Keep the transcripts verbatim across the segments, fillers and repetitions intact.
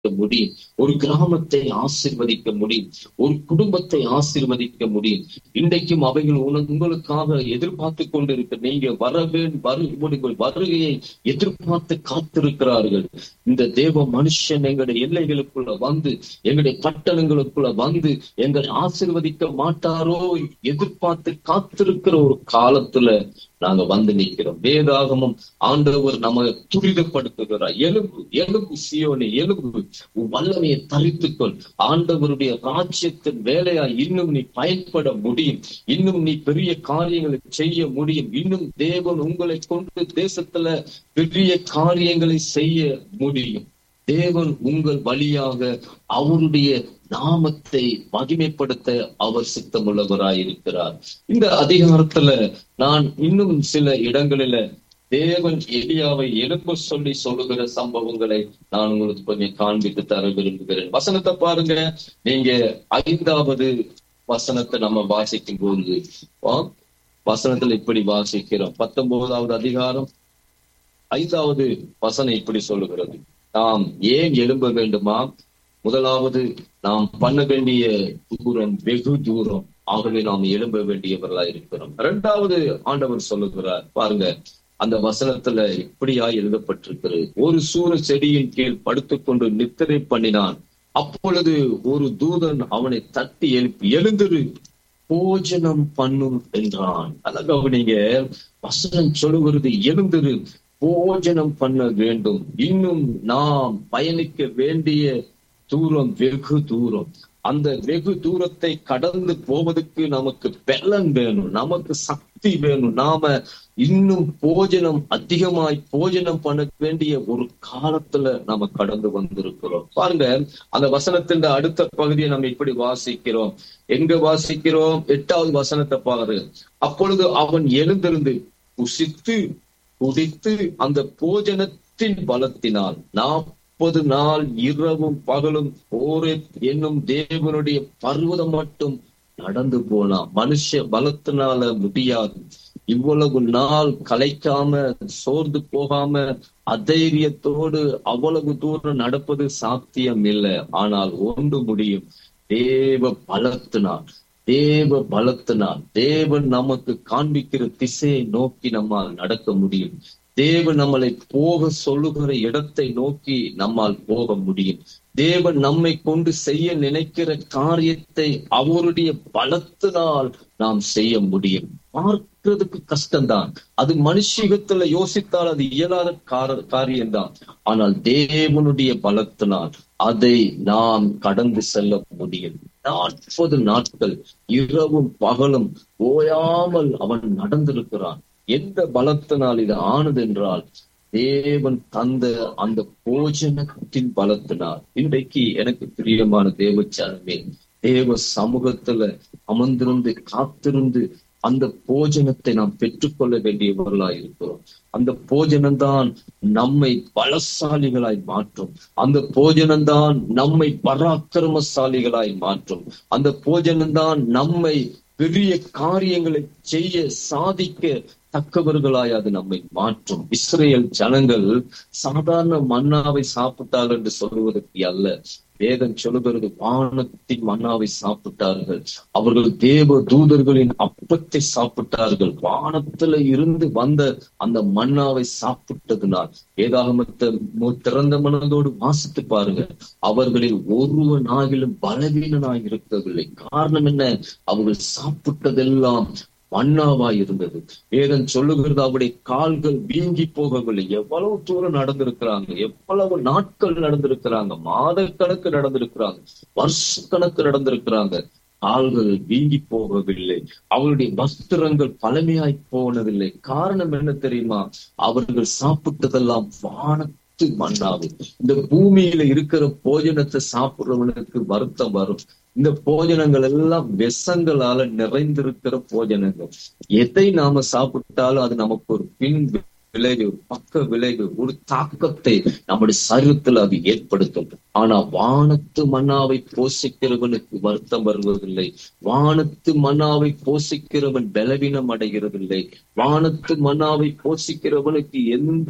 முடியும், ஒரு கிராமத்தை ஆசீர்வதிக்க முடியும், ஒரு குடும்பத்தை ஆசீர்வதிக்க முடியும். இன்றைக்கும் அவைகள் உங்களுக்காக எதிர்பார்த்து கொண்டிருக்க, நீங்க வரவேன் உங்கள் வருகையை எதிர்பார்த்து காத்திருக்கிறார்கள். இந்த தேவ மனுஷன் எங்களுடைய எல்லைகளுக்குள்ள வந்து, எங்களுடைய பட்டணங்களுக்குள்ள வந்து எங்களை ஆசீர்வதிக்க மாட்டாரோ எதிர்பார்த்து காத்திருக்கிற ஒரு காலத்துல நாங்க வந்து நிற்கிறோம். வேதாகமம் ஆண்டவர் நம்ம துரிதப்படுத்துகிறார். எலும்பு எலும்பு சீயோனே எலும்பு, வல்லமையை தரித்துக்கொள். ஆண்டவருடைய ராஜ்யத்தின் வேலையா இன்னும் நீ பயன்பட முடியும், இன்னும் நீ பெரிய காரியங்களை செய்ய முடியும், இன்னும் தேவன் உங்களை கொண்டு தேசத்துல பெரிய காரியங்களை செய்ய முடியும். தேவன் உங்கள் வழியாக அவருடைய நாமத்தை மகிமைப்படுத்த அவர் சித்தமுள்ளவராயிருக்கிறார். இந்த அதிகாரத்துல நான் இன்னும் சில இடங்களில தேவன் எலியாவை எழுப்ப சொல்லி சொல்லுகிற சம்பவங்களை நான் உங்களுக்கு கொஞ்சம் காண்பித்து தர விரும்புகிறேன். வசனத்தை பாருங்க. நீங்க ஐந்தாவது வசனத்தை நம்ம வாசிக்கும் போது வசனத்துல இப்படி வாசிக்கிறோம். பத்தொன்பதாவது அதிகாரம் ஐந்தாவது வசனம் இப்படி சொல்லுகிறது. நாம் ஏன் எழும்ப வேண்டுமா? முதலாவது, நாம் பண்ண வேண்டிய தூரம் வெகு தூரம், ஆகவே நாம் எழும்ப வேண்டியவர்களா இருக்கிறோம். இரண்டாவது, ஆண்டவர் சொல்லுகிறார் பாருங்க, அந்த வசனத்துல இப்படியா எழுதப்பட்டிருக்கிறது. ஒரு சூர செடியின் கீழ் படுத்துக்கொண்டு நித்திரை பண்ணினான். அப்பொழுது ஒரு தூதன் அவனை தட்டி எழுப்பி, எழுந்திரு, போஜனம் பண்ணும் என்றான். அழகாக நீங்க வசனம் சொல்லுகிறது, எழுந்திரு, போஜனம் பண்ண வேண்டும். இன்னும் நாம் பயணிக்க வேண்டிய தூரம் வெகு தூரம். அந்த வெகு தூரத்தை கடந்து போவதற்கு நமக்கு பலன் வேணும், நமக்கு சக்தி வேணும். நாம இன்னும் போஜனம் அதிகமாய் போஜனம் பண்ண வேண்டிய ஒரு காலத்துல நாம கடந்து வந்திருக்கிறோம். பாருங்க, அந்த வசனத்தின் அடுத்த பகுதியை நம்ம இப்படி வாசிக்கிறோம். எங்க வாசிக்கிறோம்? எட்டாவது வசனத்தை பாருங்க. அப்பொழுது அவன் எழுந்திருந்து புசித்து குடித்து அந்த போஜனத்தின் பலத்தினால் நாற்பது நாள் இரவும் பகலும் ஓரேப் என்னும் தேவனுடைய பர்வதம் மட்டும் நடந்து போனான். மனுஷ பலத்தினால முடியாது. இவ்வளவு நாள் கலைக்காம சோர்ந்து போகாம அதைரியத்தோடு அவ்வளவு தூரம் நடப்பது சாத்தியம் இல்லை. ஆனால் ஒன்று முடியும், தேவ பலத்தினால். தேவ பலத்தினால் தேவன் நமக்கு காண்பிக்கிற திசையை நோக்கி நம்மால் நடக்க முடியும். தேவன் நம்மளை போக சொல்லுகிற இடத்தை நோக்கி நம்மால் போக முடியும். தேவன் நம்மை கொண்டு செய்ய நினைக்கிற காரியத்தை அவருடைய பலத்தினால் நாம் செய்ய முடியும். பார்க்கிறதுக்கு கஷ்டம்தான், அது மனுஷத்துல யோசித்தால் அது இயலாத காரியம்தான். ஆனால் தேவனுடைய பலத்தினால் அதை நாம் கடந்து செல்ல முடியும். நாற்பது நாட்கள் இரவும் பகலும் ஓயாமல் அவன் நடந்திருக்கிறான். எந்த பலத்தினால் இது ஆனது என்றால், தேவன் தந்த அந்த போஜனத்தின் பலத்தினால். இன்றைக்கு எனக்கு பிரியமான தேவ ஜனமே, தேவ சமூகத்துல அமர்ந்திருந்து காத்திருந்து அந்த போஜனத்தை நாம் பெற்றுக்கொள்ள வேண்டியவர்களாய் இருக்கிறோம். அந்த போஜனம்தான் நம்மை பலசாலிகளாய் மாற்றும். அந்த போஜனம்தான் நம்மை பராக்கிரமசாலிகளாய் மாற்றும். அந்த போஜனம்தான் நம்மை பெரிய காரியங்களை செய்ய சாதிக்க தக்கவர்களாய் அது நம்மை மாற்றும். இஸ்ரேல் ஜனங்கள் சாதாரண மன்னாவை சாப்பிட்டார்கள் என்று சொல்லுவதற்கு அல்ல. வேதம் சொல்லுகிறது, வானத்தின் மன்னாவை சாப்பிட்டார்கள். அவர்கள் தேவ தூதர்களின் அப்பத்தை சாப்பிட்டார்கள். வானத்துல இருந்து வந்த அந்த மன்னாவை சாப்பிட்டதுனால் வேதாகமத்தை திறந்த மனதோடு வாசித்து பாருங்க, அவர்களில் ஒருவனாகிலும் பலவீனனாய் இருக்கவில்லை. காரணம் என்ன? அவர்கள் சாப்பிட்டதெல்லாம் மன்னாவாய் இருந்தது. வேதம் சொல்லுகிறது, அவருடைய கால்கள் வீங்கி போகவில்லை. எவ்வளவு தூரம் நடந்திருக்கிறாங்க, எவ்வளவு நாட்கள் நடந்திருக்கிறாங்க, மாத கணக்கு நடந்திருக்கிறாங்க, வருஷ கணக்கு நடந்திருக்கிறாங்க. கால்கள் வீங்கி போகவில்லை. அவருடைய வஸ்திரங்கள் பழமையாய் போனதில்லை. காரணம் என்ன தெரியுமா? அவர்கள் சாப்பிட்டதெல்லாம் வானத்து மன்னாவு. இந்த பூமியில இருக்கிற போஜனத்தை சாப்பிடுறவனுக்கு வருத்தம் வரும். இந்த போஜனங்கள் எல்லாம் விஷங்களால நிறைந்திருக்கிற போஜனங்கள். எதை நாம சாப்பிட்டாலும் அது நமக்கு ஒரு பின் விளைவு, பக்க விளைவு, ஒரு தாக்கத்தை நம்முடைய சரீரத்தில் அது ஏற்படுத்தும். ஆனா வானத்து மன்னாவை போஷிக்கிறவனுக்கு வருத்தம் வருவதில்லை. வானத்து மன்னாவை போஷிக்கிறவன் பலவீனம் அடைகிறதில்லை. வானத்து மன்னாவை போஷிக்கிறவனுக்கு எந்த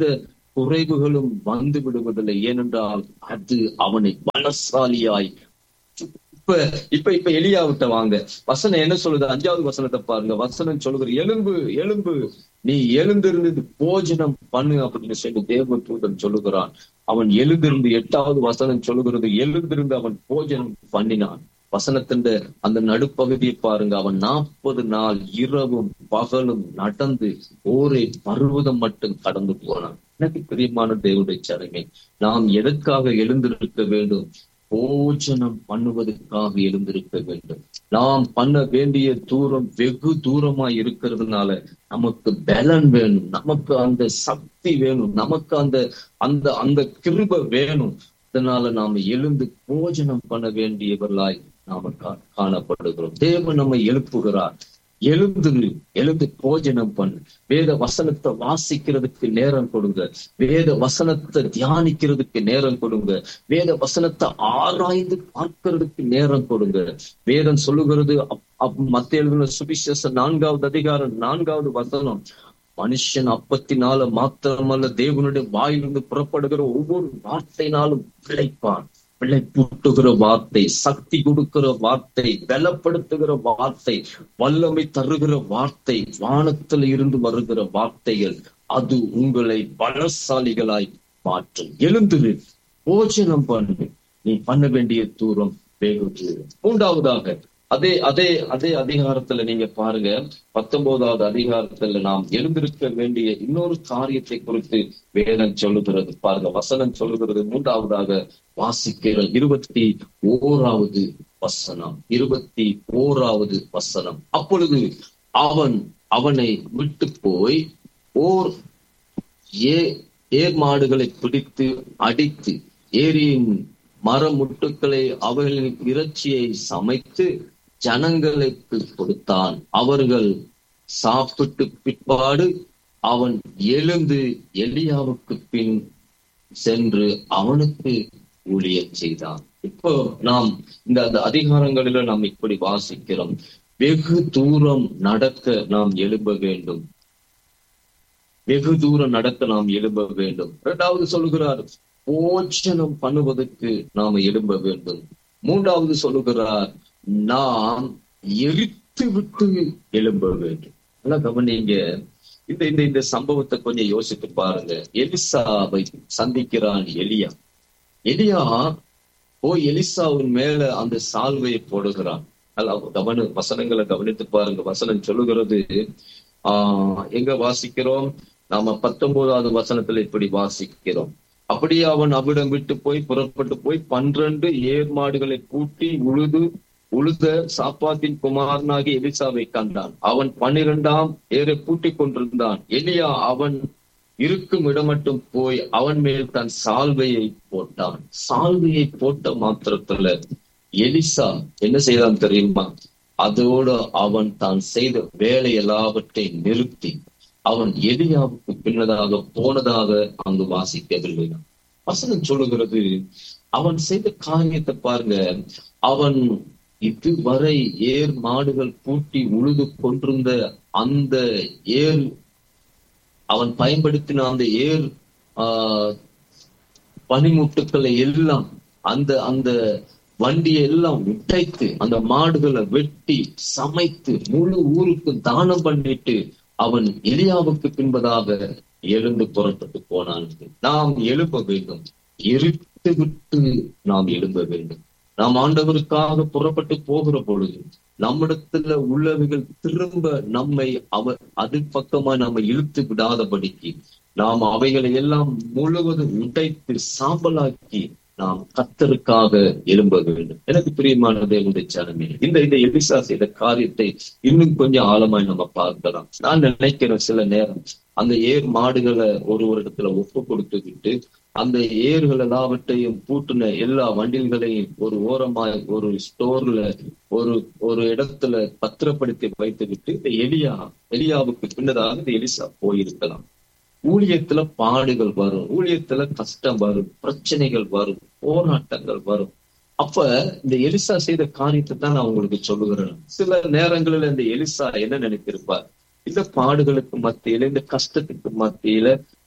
குறைவுகளும் வந்து விடுவதில்லை. ஏனென்றால் அது அவனை பலசாலியாய். இப்ப இப்ப இப்ப எலியாவிட்ட வாங்க, வசனம் என்ன சொல்லுது? அஞ்சாவது வசனத்தை பாருங்க. வசனம் சொல்லுகிற, எலும்பு எலும்பு நீ எழுந்திருந்து போஜனம் பண்ணு அப்படின்னு சொல்லி தேவ தூதன் சொல்லுகிறான். அவன் எழுந்திருந்து, எட்டாவது வசனம் சொல்லுகிறது, எழுந்திருந்து அவன் போஜனம் பண்ணினான். வசனத்தின் அந்த நடுப்பகுதியை பாருங்க. அவன் நாற்பது நாள் இரவும் பகலும் நடந்து ஓரே பர்வதம் மட்டும் கடந்து போனான். எனக்கு பிரியமான தேவனுடைய சரமே, நாம் எதற்காக எழுந்திருக்க வேண்டும்? போஜனம் பண்ணுவதற்காக எழுந்திருக்க வேண்டும். நாம் பண்ண வேண்டிய தூரம் வெகு தூரமாய் இருக்கிறதுனால நமக்கு பலன் வேணும், நமக்கு அந்த சக்தி வேணும், நமக்கு அந்த அந்த அந்த கிருபை வேணும். அதனால நாம எழுந்து போஜனம் பண்ண வேண்டியவர்களாய் நாம காணப்படுகிறோம். தேவன் நம்மை எழுப்புகிறார். எழுந்து எழுந்து போஜனம் பண்ணு. வேத வசனத்தை வாசிக்கிறதுக்கு நேரம் கொடுங்க. வேத வசனத்தை தியானிக்கிறதுக்கு நேரம் கொடுங்க. வேத வசனத்தை ஆராய்ந்து பார்க்கிறதுக்கு நேரம் கொடுங்க. வேதம் சொல்லுகிறது, மத்தேயு எழுதின சுவிசேஷம் நான்காவது அதிகாரம் நான்காவது வசனம், மனுஷன் அப்பத்தினால மாத்திரமல்ல தேவனுடைய வாயிலிருந்து புறப்படுகிற ஒவ்வொரு வார்த்தையினாலும் பிழைப்பான். பிழைப்பூட்டுகிற வார்த்தை, சக்தி கொடுக்கிற வார்த்தை, பலப்படுத்துகிற வார்த்தை, வல்லமை தருகிற வார்த்தை, வானத்தில் இருந்து வருகிற வார்த்தைகள், அது உங்களை பலசாலிகளாய் மாற்றும். எழுந்திரு, போஜனம் பண்ணு. நீ பண்ண வேண்டிய தூரம் வெகு தூரம். மூன்றாவதாக அதே அதே அதே அதிகாரத்துல நீங்க பாருங்க, பத்தொன்பதாவது அதிகாரத்துல நாம் எழுந்திருக்க வேண்டிய இன்னொரு காரியத்தை குறித்து வேதம் சொல்லுகிறது. பாருங்க, வசனம் சொல்லுகிறது. மூன்றாவதாக வாசிக்கிற இருபத்தி ஓராவது வசனம், இருபத்தி ஓராவது வசனம். அப்பொழுது அவன் அவனை விட்டு போய் ஓர் ஏ ஏர் மாடுகளை பிடித்து அடித்து ஏரியின் மரமுட்டுக்களை அவைகளின் இறைச்சியை சமைத்து ஜனங்களுக்கு கொடுத்தான். அவர்கள் சாப்பிட்டு பிற்பாடு அவன் எழுந்து எலியாவுக்கு பின் சென்று அவனுக்கு ஊழியம் செய்தான். இப்போ நாம் இந்த அந்த அதிகாரங்களில நாம் இப்படி வாசிக்கிறோம். வெகு தூரம் நடக்க நாம் எழும்ப வேண்டும். வெகு தூரம் நடக்க நாம் எழும்ப வேண்டும். இரண்டாவது சொல்லுகிறார், போஜனம் பண்ணுவதற்கு நாம எழும்ப வேண்டும். மூன்றாவது சொல்லுகிறார், நாம் எரித்து விட்டு எழும்ப வேண்டும். நல்லா கவனிங்க. இந்த இந்த இந்த சம்பவத்தை கொஞ்சம் யோசித்து பாருங்க. எலிசாவை சந்திக்கிறான் எலியா. எலியா போய் எலிசாவின் மேல அந்த சால்வையை போடுகிறான். நல்லா கவன வசனங்களை கவனித்து பாருங்க. வசனம் சொல்லுகிறது, ஆஹ் எங்க வாசிக்கிறோம்? நாம பத்தொன்பதாவது வசனத்துல இப்படி வாசிக்கிறோம். அப்படியே அவன் அவிடம் விட்டு போய் புறப்பட்டு போய் பன்னிரண்டு ஏர் மாடுகளை கூட்டி உழுது உழுத சாப்பாத்தின் குமாரனாகி எலிசாவை கண்டான். அவன் பன்னிரெண்டாம் ஏரை பூட்டிக் கொண்டிருந்தான். எலியா அவன் இருக்கும் இடம் மட்டும் போய் அவன் மேல் தன் சால்வையை போட்டான். சால்வையை போட்ட மாத்திரத்துல எலிசா என்ன செய்தான் தெரியுமா? அதோடு அவன் தான் செய்த வேலை எல்லாவற்றையும் நிறுத்தி அவன் எலியாவுக்கு பின்னதாக போனதாக அங்கு வாசிக்கவில்லை. வசனம் சொல்லுகிறது, அவன் செய்த காரியத்தை பாருங்க. அவன் இதுவரை ஏர் மாடுகள் பூட்டி உழுது கொண்டிருந்த அந்த ஏர், அவன் பயன்படுத்தின அந்த ஏர் ஆஹ் பனிமுட்டுக்களை எல்லாம், அந்த அந்த வண்டியை எல்லாம் உடைத்து அந்த மாடுகளை வெட்டி சமைத்து முழு ஊருக்கு தானம் பண்ணிட்டு அவன் எலியாவுக்கு பின்பதாக எழுந்து புறப்பட்டு போனான். நாம் எழும்ப வேண்டும். எரித்து விட்டு நாம் எழும்ப வேண்டும். நாம் ஆண்டவருக்காக புறப்பட்டு போகிற பொழுது நம்மிடத்துல உள்ளவைகள் திரும்ப நம்மை அவ அது பக்கமா நம்ம இழுத்து விடாதபடிக்கு நாம் அவைகளை எல்லாம் முழுவதும் உடைத்து சாம்பலாக்கி நாம் கர்த்தருக்காக எழும்ப வேண்டும். எனக்கு பிரியமான தேவனுடைய ஜனமே, இந்த இந்த எலிசா செய்த காரியத்தை இன்னும் கொஞ்சம் ஆழமாய் நம்ம பார்க்கலாம். நான் நினைக்கிறேன், சில நேரம் அந்த ஏர் மாடுகளை ஒரு ஒரு இடத்துல ஒப்பு கொடுத்து விட்டு அந்த ஏர்கள் எல்லாவற்றையும் பூட்டின எல்லா வண்டில்களையும் ஒரு ஓரமாய் ஒரு ஸ்டோர்ல ஒரு ஒரு இடத்துல பத்திரப்படுத்தி வைத்து விட்டு இந்த எலியா எலியாவுக்கு பின்னதாக இந்த எலிசா போயிருக்கலாம். ஊழியத்துல பாடுகள் வரும், ஊழியத்துல கஷ்டம் வரும், பிரச்சனைகள் வரும், போராட்டங்கள் வரும். அப்ப இந்த எலிசா செய்த காரியத்தை தான் நான் உங்களுக்கு சொல்லுகிறேன். சில நேரங்களில் இந்த எலிசா என்ன நினைத்திருப்பார்? இந்த பாடுகளுக்கு மத்தியில, இந்த கஷ்டத்துக்கு மத்தியில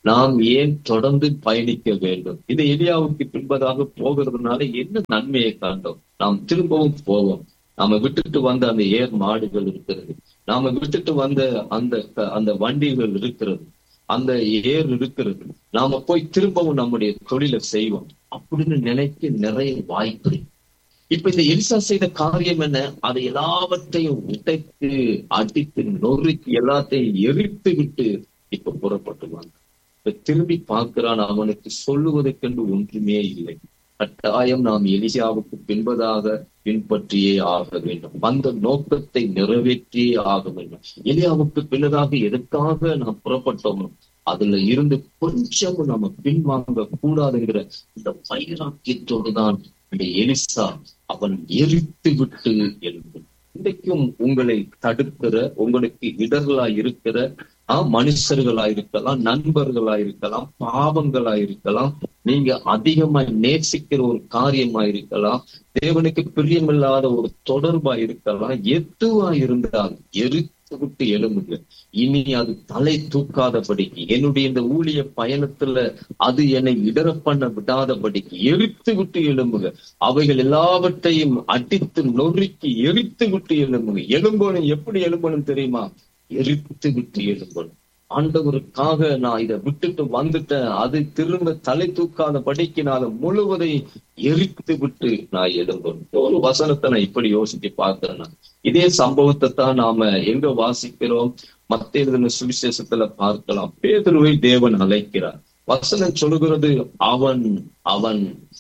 நாம் ஏன் தொடர்ந்து பயணிக்க வேண்டும்? இந்த எலியாவுக்கு பின்பதாக போகிறதுனால என்ன நன்மையை காண்டோம்? நாம் திரும்பவும் போவோம். நாம விட்டுட்டு வந்த அந்த ஏர் மாடுகள் இருக்கிறது, நாம விட்டுட்டு வந்த அந்த அந்த வண்டிகள் இருக்கிறது, அந்த ஏர் இருக்கிறது. நாம போய் திரும்பவும் நம்முடைய தொழிலை செய்வோம் அப்படின்னு நினைக்க நிறைய வாய்ப்பு இருக்கு. இப்ப இந்த எலிசா செய்த காரியம் என்ன? அதை எல்லாவற்றையும் உடைத்து அடித்து நொறுக்கி எல்லாத்தையும் எரித்து விட்டு இப்ப புறப்பட்டுவாங்க. இப்ப திரும்பி பார்க்கிறான், அவனுக்கு சொல்லுவதற்கென்று ஒன்றுமே இல்லை. கட்டாயம் நாம் எலிசாவுக்கு பின்பதாக பின்பற்றியே ஆக வேண்டும். அந்த நோக்கத்தை நிறைவேற்றியே ஆக வேண்டும். எலியாவுக்கு பின்னதாக எதற்காக நாம் புறப்பட்டோமோ அதுல இருந்து கொஞ்சமும் நம்ம பின்வாங்க கூடாதுங்கிற இந்த வைராக்கியத்தோடு தான் இந்த எலிசா அவன் எரித்து விட்டு எழுதும். இன்றைக்கும் உங்களை தடுக்கிற, உங்களுக்கு இடர்களா இருக்கிற ஆஹ் மனுஷர்களா இருக்கலாம், நண்பர்களா இருக்கலாம், பாவங்களா இருக்கலாம், நீங்க அதிகமா நேசிக்கிற ஒரு காரியமா இருக்கலாம், தேவனுக்கு பிரியமில்லாத ஒரு தொடர்பா இருக்கலாம். எதுவா இருந்தாலும் எரித்து விட்டு எழும்புங்க. இனி அது தலை தூக்காதபடிக்கு, என்னுடைய இந்த ஊழிய பயணத்துல அது என்னை இடர பண்ண விடாதபடிக்கு எரித்து விட்டு எழும்புங்க. அவைகள் எல்லாவற்றையும் அடித்து நொறுக்கி எரித்து விட்டு எழும்புங்க. எழும்பணும். எப்படி எழும்பணும் தெரியுமா? எரித்து விட்டு எழும்பணும். ஆண்டவருக்காக நான் இதை விட்டுட்டு வந்துட்டேன், அது திரும்ப தலை தூக்காத படிக்கு நான் முழுவதையும் எரித்து விட்டு நான் எழும்பணும். ஒரு வசனத்தை நான் இப்படி யோசிச்சு பார்க்கிறேன்னா, இதே சம்பவத்தை தான் நாம எங்க வாசிக்கிறோம்? மத்தேயு சுவிசேஷத்துல பார்க்கலாம். பேதுருவை தேவன் அழைக்கிறார். வசனம் சொல்லுகிறது, அவன் அவன்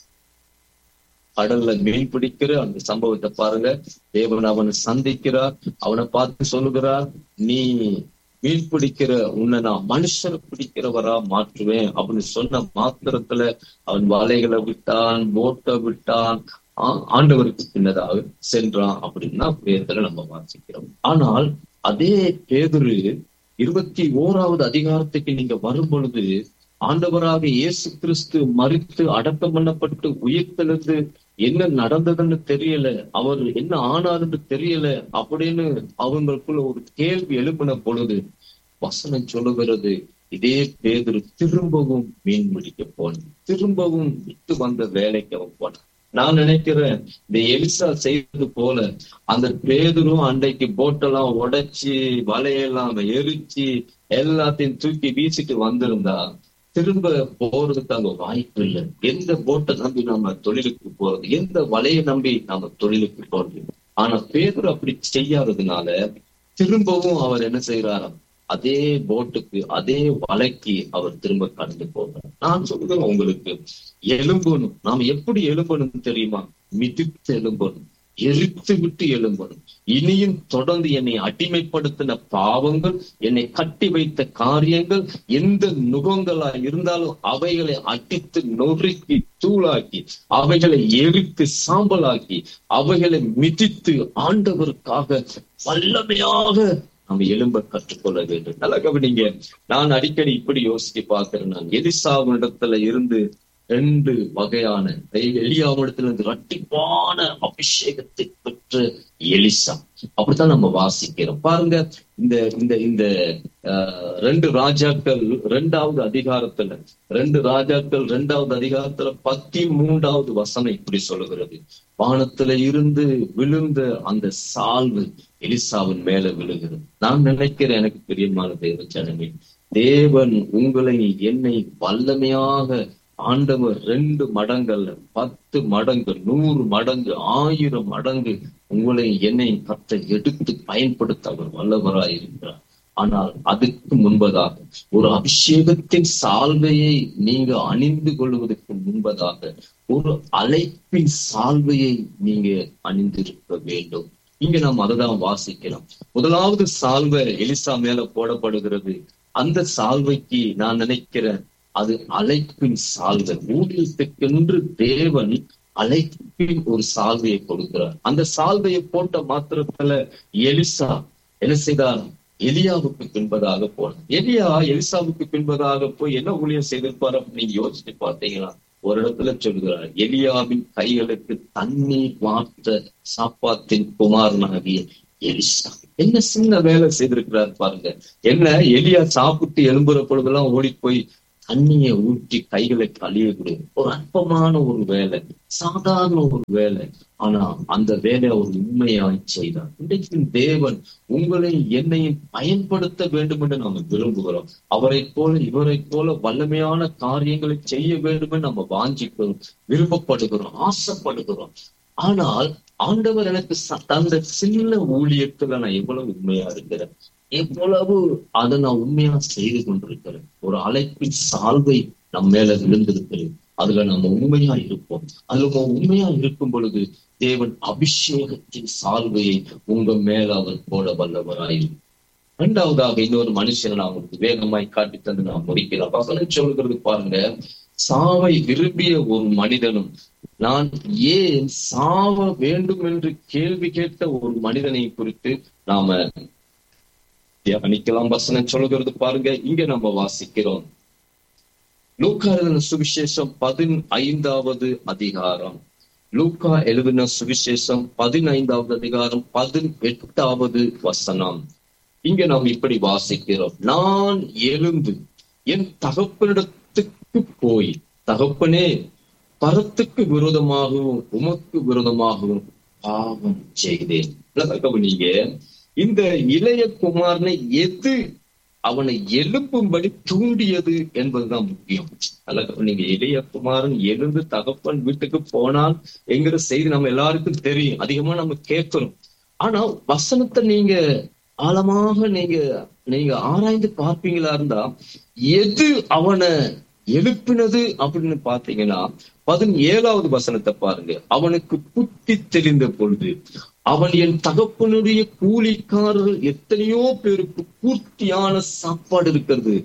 கடல்ல மீன் பிடிக்கிற அந்த சம்பவத்தை பாருங்க. தேவன் அவனை சந்திக்கிறார், அவனை பார்த்து சொல்லுகிறார், நீ மீன் பிடிக்கிற உன்னை நான் மனுஷரை பிடிக்கிறவரா மாற்றுவேன் அப்படின்னு சொன்ன மாத்திரத்துல அவன் வலைகளை விட்டான், போட்டை விட்டான், ஆண்டவருக்கு பின்னதாக சென்றான் அப்படின்னா பேதுரு நம்ம வாசிக்கிறோம். ஆனால் அதே பேதுரு இருபத்தி ஓராவது அதிகாரத்துக்கு நீங்க வரும் பொழுது, ஆண்டவராக இயேசு கிறிஸ்து மரித்து அடக்கம் பண்ணப்பட்டு உயிர்த்தெழுந்து என்ன நடந்ததுன்னு தெரியல, அவர் என்ன ஆனாருன்னு தெரியல அப்படின்னு அவங்களுக்குள்ள ஒரு கேள்வி எழுப்பின பொழுது வசனம் சொல்லுகிறது, இதே பேதுரு திரும்பவும் மீன் பிடிக்க போனான், திரும்பவும் விட்டு வந்த வேலைக்கு அவன் போனான். நான் நினைக்கிறேன் இந்த எலிசா செய்தது போல அந்த பேதுரும் அன்றைக்கு போட்டெல்லாம் உடைச்சி வலையெல்லாம் எரிச்சு எல்லாத்தையும் தூக்கி வீசிட்டு வந்திருந்தா திரும்ப போறதுக்கு அங்க வாய்ப்பு இல்லை. எந்த போட்டை நம்பி நாம தொழிலுக்கு போறது, எந்த வலையை நம்பி நாம தொழிலுக்கு போறது. ஆனா பேதுரு அப்படி செய்யாததுனால திரும்பவும் அவர் என்ன செய்யறாராம், அதே போட்டுக்கு அதே வலைக்கு அவர் திரும்ப கடந்து போகிறார். நான் சொல்லுகிறேன் உங்களுக்கு, எலும்பணும். நாம எப்படி எழும்பணும் தெரியுமா? மிதித்து எழும்பணும், எரித்து விட்டு எழும்பணும். இனியும் தொடர்ந்து என்னை அடிமைப்படுத்தின பாவங்கள், என்னை கட்டி வைத்த காரியங்கள், எந்த நுகங்களா இருந்தாலும் அவைகளை அடித்து நொறுக்கி தூளாக்கி, அவைகளை எரித்து சாம்பலாக்கி, அவைகளை மிதித்து ஆண்டவருக்காக வல்லமையாக நம்ம எலும்ப கற்றுக்கொள்ள வேண்டும். நல்லா கவனிங்க. நான் அடிக்கடி இப்படி யோசிச்சு பார்க்கிறேன். நான் எலிசாவினிடத்துல இருந்து ரெண்டு வகையான, எலியாவிடத்துல இருந்து இரட்டிப்பான அபிஷேகத்தை பெற்ற எலிசா, அப்படித்தான் நம்ம வாசிக்கிறோம். பாருங்க, இந்த இந்த இந்த அஹ் ரெண்டு ராஜாக்கள் ரெண்டாவது அதிகாரத்துல ரெண்டு ராஜாக்கள் ரெண்டாவது அதிகாரத்துல பத்தி மூன்றாவது வசனம் இப்படி சொல்லுகிறது, வானத்துல இருந்து விழுந்த அந்த சால்வு எலிசாவின் மேல விழுகிறது. நான் நினைக்கிறேன், எனக்கு பிரியமான தேவ ஜனமே, தேவன் உங்களை என்னை வல்லமையாக ஆண்டவர் ரெண்டு மடங்கள்ல பத்து மடங்கு, நூறு மடங்கு, ஆயிரம் மடங்கு உங்களை என்னை கற்ற எடுத்து பயன்படுத்த அவர் வல்லவராய் இருக்கிறார். ஆனால் அதுக்கு முன்பதாக ஒரு அபிஷேகத்தின் சால்வையை நீங்க அணிந்து கொள்வதற்கு முன்பதாக ஒரு அழைப்பின் சால்வையை நீங்க அணிந்திருக்க வேண்டும். இங்க நாம் அதைதான் வாசிக்கிறோம். முதலாவது சால்வை எலிசா மேல போடப்படுகிறது. அந்த சால்வைக்கு நான் நினைக்கிறேன் அது அழைப்பின் சால்வை. ஊழியத்துக்கென்று தேவன் அழைப்பின் ஒரு சால்வையை கொடுக்கிறார். அந்த சால்வையை போட்ட மாத்திரத்துல எலிசா என்ன செய்தார்? எலியாவுக்கு பின்பதாக போனார். எலியா எலிசாவுக்கு பின்பதாக போய் என்ன ஊழியம் செய்திருப்பார் அப்படின்னு நீங்க யோசிச்சு பார்த்தீங்கன்னா, ஒரு இடத்துல சொல்கிறார், எலியாவின் கைகளுக்கு தண்ணீர் மாற்ற சாப்பாத்தின் குமாரனாகிய எலிசா. என்ன சின்ன வேலை செய்திருக்கிறார் பாருங்க. என்ன, எலியா சாப்பிட்டு எழும்புற பொழுதெல்லாம் ஓடி போய் தண்ணியை ஊற்றி கைகளை கழுவக்கூடிய ஒரு அற்பமான ஒரு வேலை, சாதாரண ஒரு வேலை. ஆனா அந்த வேலை ஒரு உண்மையாய் செய்தார். இன்றைக்கு தேவன் உங்களை என்னையும் பயன்படுத்த வேண்டும் என்று நாம் விரும்புகிறோம். அவரை போல இவரை போல வல்லமையான காரியங்களை செய்ய வேண்டும் என்று நம்ம வாஞ்சிக்கிறோம், விருப்பப்படுகிறோம், ஆசைப்படுகிறோம். ஆனால் ஆண்டவர் எனக்கு அந்த சின்ன ஊழியத்துல நான் எவ்வளவு உண்மையா இருக்கிறேன், எவ்வளவு அதை நான் உண்மையா செய்து கொண்டிருக்கிறேன். ஒரு அழைப்பின் சால்வை நம் மேல விழுந்திருக்கிறேன், அதுல நம்ம உண்மையா இருப்போம். அதுல நம்ம உண்மையா இருக்கும் பொழுது தேவன் அபிஷேகத்தின் சால்வையை உங்க மேல அவர் போட வல்லவராயிருக்கும். இரண்டாவதாக இன்னொரு மனுஷனை நான் உங்களுக்கு வேகமாய் காட்டி தந்து நான் முடிக்கிறேன். வசனம் சொல்கிறது பாருங்க, சாவை விரும்பிய ஒரு மனிதனும் நான் ஏன் சாவ வேண்டும் என்று கேள்வி கேட்ட ஒரு மனிதனை குறித்து நாம தியானிக்கலாம். வசனம் சொல்கிறது பாருங்க, இங்க நம்ம வாசிக்கிறோம். லூக்கா எழுதின சுவிசேஷம் பதினைந்தாவது அதிகாரம், லூக்கா எழுதின சுவிசேஷம் பதினைந்தாவது அதிகாரம் பதினெட்டாவது வசனம். இங்க நாம் இப்படி வாசிக்கிறோம், நான் எழுந்து என் தகப்பனிடத்துக்கு போய், தகப்பனே பரத்துக்கு விரோதமாகவும் உமக்கு விரோதமாகவும் பாவம் செய்தேன். நீங்க இந்த இளைய குமாரனை எது அவனை எழுப்பும்படி தூண்டியது என்பதுதான் முக்கியம். அல்ல, நீங்க இளைய குமாரன் எழுந்து தகப்பன் வீட்டுக்கு போனால் என்கிற செய்தி நம்ம எல்லாருக்கும் தெரியும், அதிகமா நம்ம கேட்கிறோம். ஆனா வசனத்தை நீங்க ஆழமாக நீங்க நீங்க ஆராய்ந்து பார்ப்பீங்களா இருந்தா எது அவனை எழுப்பினது அப்படின்னு பாத்தீங்கன்னா பதினேழாவது வசனத்தை பாருங்க. அவனுக்கு புத்தி தெளிந்த பொழுது அவன் என் தகப்பனுடைய கூலிக்காரர்கள் எத்தனையோ பேருக்கு பூர்த்தியான சாப்பாடு இருக்கிறது,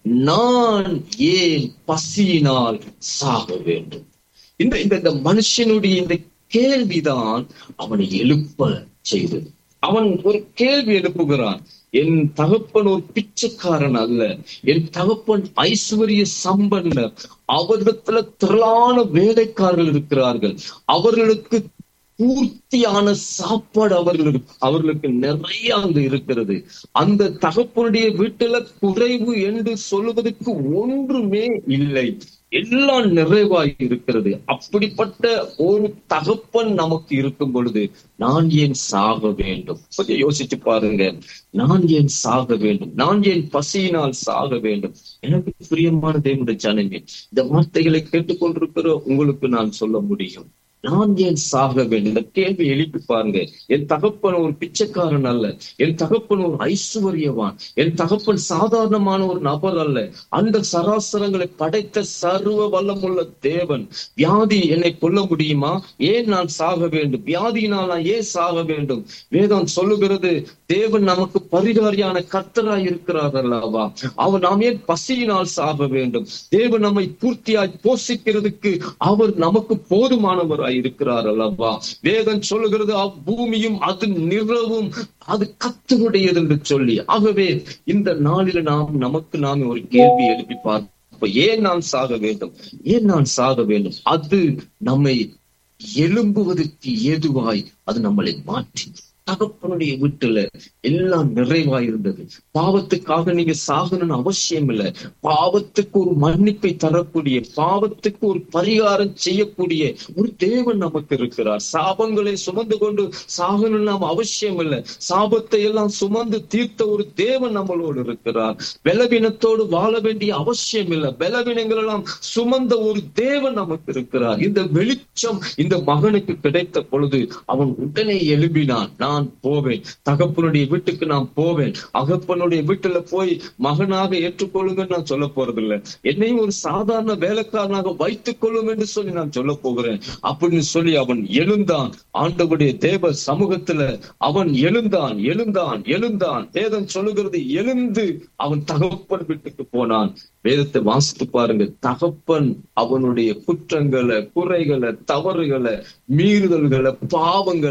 நான் ஏன் பசியினால் சாக வேண்டும்? இந்த இந்த மனுஷனுடைய இந்த கேள்விதான் அவனை எழுப்ப செய்தது. அவன் ஒரு கேள்வி எழுப்புகிறான், என் தகப்பன் ஒரு பிச்சைக்காரன் அல்ல, என் தகப்பன் ஐஸ்வர்ய சம்பன்னர், அவரிடத்துல திரளான வேலைக்காரர்கள் இருக்கிறார்கள், அவர்களுக்கு பூர்த்தியான சாப்பாடு அவர்களுக்கு அவர்களுக்கு நிறைய அங்கு இருக்கிறது. அந்த தகப்பனுடைய வீட்டுல குறைவு என்று சொல்லுவதற்கு ஒன்றுமே இல்லை, எல்லாம் நிறைவாய் இருக்கிறது. அப்படிப்பட்ட ஒரு தகப்பன் நமக்கு இருக்கும் பொழுது நான் ஏன் சாக வேண்டும்? கொஞ்சம் யோசிச்சு பாருங்க, நான் ஏன் சாக வேண்டும்? நான் ஏன் பசியினால் சாக வேண்டும்? எனக்கு பிரியமான தேவனுடைய ஜனமே, இந்த வார்த்தைகளை கேட்டுக்கொண்டிருக்கிற உங்களுக்கு நான் சொல்ல முடியும், நான் ஏன் சாக வேண்டும்? இந்த கேள்வி எழுப்பி பாருங்க. என் தகப்பன் ஒரு பிச்சைக்காரன் அல்ல, என் தகப்பன் ஒரு ஐஸ்வர்யவான், என் தகப்பன் சாதாரணமான ஒரு நபர் அல்ல, அந்த சராசரங்களை படைத்த சர்வ வல்லமுள்ள தேவன். வியாதி என்னை கொல்ல முடியுமா? ஏன் நான் சாக வேண்டும்? வியாதியினால் நான் ஏன் சாக வேண்டும்? வேதம் சொல்லுகிறது, தேவன் நமக்கு பரிகாரியான கர்த்தராய் இருக்கிறார் அல்லவா, அவர் நாம் ஏன் பசியினால் சாக வேண்டும்? தேவன் நம்மை பூர்த்தியாய் போஷிக்கிறதுக்கு அவர் நமக்கு போதுமானவராய் இருக்கிறார் அல்லவா. வேதம் சொல்லுகிறது, பூமியும் அது நிறவும் அது கர்த்தருடையது என்று சொல்லி. ஆகவே இந்த நாளில நாம் நமக்கு நாமே ஒரு கேள்வி எழுப்பி பார்ப்போம், ஏன் நான் சாக வேண்டும்? ஏன் நான் சாக வேண்டும்? அது நம்மை எழும்புவதற்கு ஏதுவாய் அது நம்மளை மாற்றி, தகப்பனுடைய வீட்டுல எல்லாம் நிறைவாய் இருந்தது. பாவத்துக்காக நீங்க சாகணும்னு அவசியம் இல்லை. பாவத்துக்கு ஒரு மன்னிப்பை தரக்கூடிய, பாவத்துக்கு ஒரு பரிகாரம் செய்யக்கூடிய ஒரு தேவன் நமக்கு இருக்கிறார். சாபங்களை சுமந்து கொண்டு சாகணும்னு நாம் அவசியம் இல்லை. சாபத்தை எல்லாம் சுமந்து தீர்த்த ஒரு தேவன் நம்மளோடு இருக்கிறார். பலவீனத்தோடு வாழ வேண்டிய அவசியம் இல்லை. பலவீனங்கள் எல்லாம் சுமந்த ஒரு தேவன் நமக்கு இருக்கிறார். இந்த வெளிச்சம் இந்த மகனுக்கு கிடைத்த பொழுது அவன் உடனே எழுப்பினான், நான் போவேன், தகப்பனுடைய வீட்டுக்கு நான் போவேன். அகப்பனுடைய வீட்டுல போய் மகனாக ஏற்றுக்கொள்ளுங்க நான் சொல்ல போறதில்லை, என்னையும் ஒரு சாதாரண வேலைக்காரனாக வைத்துக் கொள்ளும் என்று சொல்லி நான் சொல்ல போகிறேன் அப்படின்னு சொல்லி அவன் எழுந்தான். ஆண்டவருடைய தேவ சமூகத்துல அவன் எழுந்தான் எழுந்தான் எழுந்தான் வேதம் சொல்லுகிறது, எழுந்து அவன் தகப்பன் வீட்டுக்கு போனான். வேதத்தை வாசித்து பாருங்க, தகப்பன் அவனுடைய குற்றங்களை, குறைகளை, தவறுகளை, மீறுதல்களை, பாவங்களை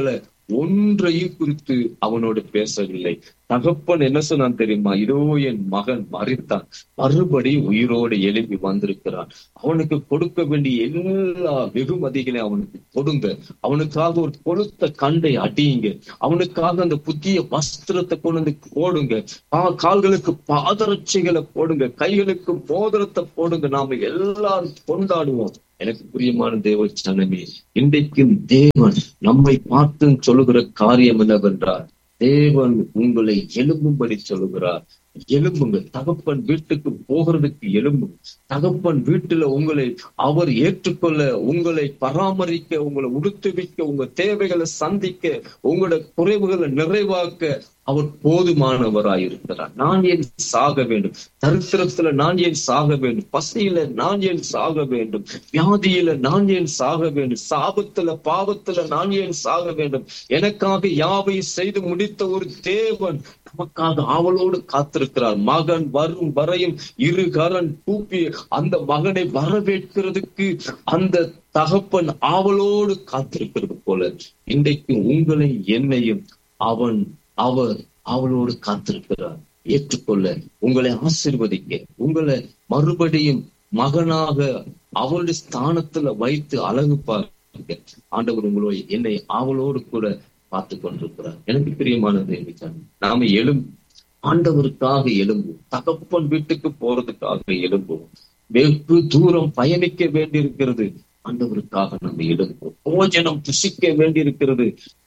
ஒன்றையும் குறித்து அவனோடு பேசவில்லை. தகப்பன் என்ன சொன்னான் தெரியுமா? இதோ என் மகன் மரித்தான், மறுபடியும் உயிரோடு எழுப்பி வந்திருக்கிறான். அவனுக்கு கொடுக்க வேண்டிய எல்லா வெகுமதிகளையும் அவனுக்கு கொடுங்க. அவனுக்காக ஒரு கொழுத்த கண்டை அடியுங்க. அவனுக்காக அந்த புதிய வஸ்திரத்தை கொண்டு வந்து போடுங்க. கால்களுக்கு பாதரட்சைகளை போடுங்க, கைகளுக்கு மோதிரத்தை போடுங்க. நாம எல்லாரும் கொண்டாடுவோம். எனக்கு பிரியமான தேவ ஜனமே, இன்றைக்கும் தேவன் நம்மை பார்த்து சொல்லுகிற காரியம் என்னவென்றால், தேவன் உங்களை எழும்பும்படி சொல்லுகிறார். எழும்புங்க. தகப்பன் வீட்டுக்கு போகிறதுக்கு எழும்புங்க. தகப்பன் வீட்டுல உங்களை அவர் ஏற்றுக்கொள்ள, உங்களை பராமரிக்க, உங்களை உடுத்துவிக்க, உங்க தேவைகளை சந்திக்க, உங்களோட குறைவுகளை நிறைவாக்க அவர் போதுமானவராயிருக்கிறார். நான் ஏன் சாக வேண்டும்? தரித்திரத்துல நான் ஏன் சாக வேண்டும்? பசியில நான் ஏன் சாக வேண்டும்? வியாதியில நான் ஏன் சாக வேண்டும்? சாபத்துல பாவத்துல நான் ஏன் சாக வேண்டும்? எனக்காக யாவை செய்து முடித்த ஒரு தேவன் நமக்காக ஆவலோடு காத்திருக்கிறார். மகன் வரும் வரையும் இரு கரன் கூப்பி அந்த மகனை வரவேற்கிறதுக்கு அந்த தகப்பன் ஆவலோடு காத்திருக்கிறது போல, இன்றைக்கு உங்களை என்னையும் அவன் அவர் அவளோடு காத்திருக்கிறார். ஏற்றுக்கொள்ள, உங்களை ஆசீர்வதிக்க, உங்களை மறுபடியும் மகனாக அவருடைய ஸ்தானத்துல வைத்து அழகு பார்க்க ஆண்டவர் உங்களோட என்னை அவளோடு கூட பார்த்து கொண்டிருக்கிறார். எனக்கு பிரியமானது, நாம எழும்பு, ஆண்டவருக்காக எழும்பும். தகப்பன் வீட்டுக்கு போறதுக்காக எழும்பும். வெகு தூரம் பயணிக்க வேண்டியிருக்கிறது, ஆண்டவருக்காக நம்ம எழும்பும். போஜனம் புசிக்க வேண்டியிருக்கிறது,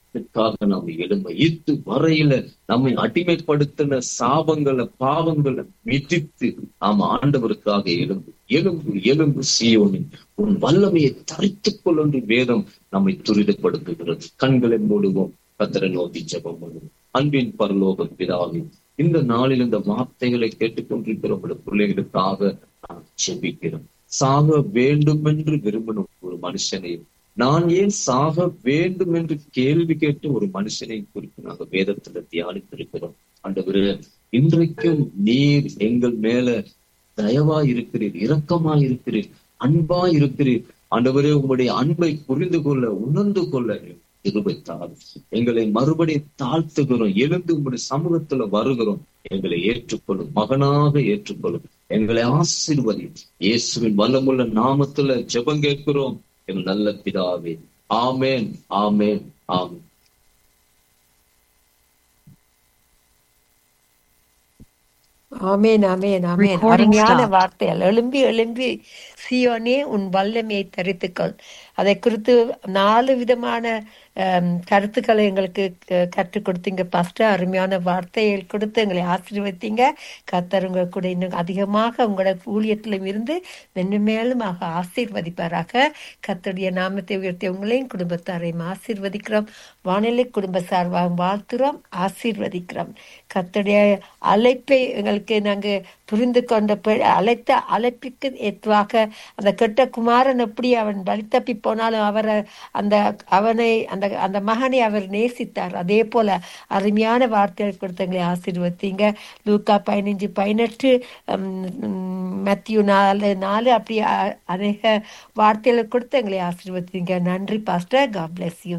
நாம் எழும்ப. இது வரையில நம்மை அடிமைப்படுத்தின சாபங்களை பாவங்களை மிதித்து நாம் ஆண்டவருக்காக எழும்பு. எலும்பு எலும்பு சீயோனே, உன் வல்லமையை தரித்துக் கொள் என்று வேதம் நம்மை துரிதப்படுத்துகிறது. கண்களை மூடுவோம், கர்த்தரை நோக்கி ஜெபம் பண்ணுவோம். அன்பின் பரலோக பிதாவே, இந்த நாளில் இந்த வார்த்தைகளை கேட்டுக்கொண்டிருக்கிற பிள்ளைகளுக்காக நான் ஜெபிக்கிறோம். சாக வேண்டும் என்று விரும்பின ஒரு மனுஷனையும், நான் ஏன் சாக வேண்டும் என்று கேள்வி கேட்டு ஒரு மனுஷனை குறித்து நாங்கள் வேதத்துல தியானித்திருக்கிறோம். ஆண்டவரே, இன்றைக்கும் நீர் எங்கள் மேல தயவா இருக்கிறீர், இரக்கமா இருக்கிறீர், அன்பா இருக்கிறீர். ஆண்டவரே, உங்களுடைய அன்பை புரிந்து கொள்ள, உணர்ந்து கொள்ள கிருபைத்தார். எங்களை மறுபடி தாழ்த்துகிறோம், எழுந்து உங்களுடைய சமூகத்துல வருகிறோம். எங்களை ஏற்றுக்கொள்ளும், மகனாக ஏற்றுக்கொள்ளும், எங்களை ஆசீர்வதி. இயேசுவின் வல்லமுள்ள நாமத்துல ஜெபம் கேட்கிறோம் எங்கள் நல்ல பிதாவே. ஆமேன், ஆமேன், ஆமேன். ஆமேன், ஆமேன், ஆமேன். அருமையான வார்த்தைகள். எழும்பி எழும்பி சீயோனே, உன் வல்லமையை தரித்துக்கொள். அதை குறித்து நாலு விதமான கருத்துக்களை எங்களுக்கு கற்றுக் கொடுத்தீங்க பாஸ்டர். அருமையான வார்த்தைகள் கொடுத்து எங்களை ஆசீர்வதித்தீங்க. கர்த்தர் உங்கள் கூட இன்னும் அதிகமாக உங்களோட ஊழியத்திலும் இருந்து மென்மேலும் ஆக ஆசீர்வதிப்பாராக. கர்த்தருடைய நாமத்தை உயர்த்தி உங்களையும் குடும்பத்தாரையும் ஆசீர்வதிக்கிறோம். வானிலை குடும்ப சார்பாக வாழ்த்துறோம், ஆசீர்வதிக்கிறோம். கர்த்தருடைய அழைப்பை எங்களுக்கு நாங்கள் புரிந்து கொண்ட அழைத்த அழைப்புக்கு ஏற்றாக அந்த கெட்ட குமாரன் எப்படி அவன் வழி தப்பி போனாலும் அவரை அந்த அவனை அந்த அந்த மகனை அவர் நேசித்தார். அதே போல அருமையான வார்த்தைகள் கொடுத்தவங்களை ஆசீர்வதிங்க. லூக்கா பதினஞ்சு பதினெட்டு மத்திய நாலு நாலு அப்படி அநேக வார்த்தைகளை கொடுத்து எங்களை ஆசீர்வதிங்க. நன்றி பாஸ்டர். God bless you.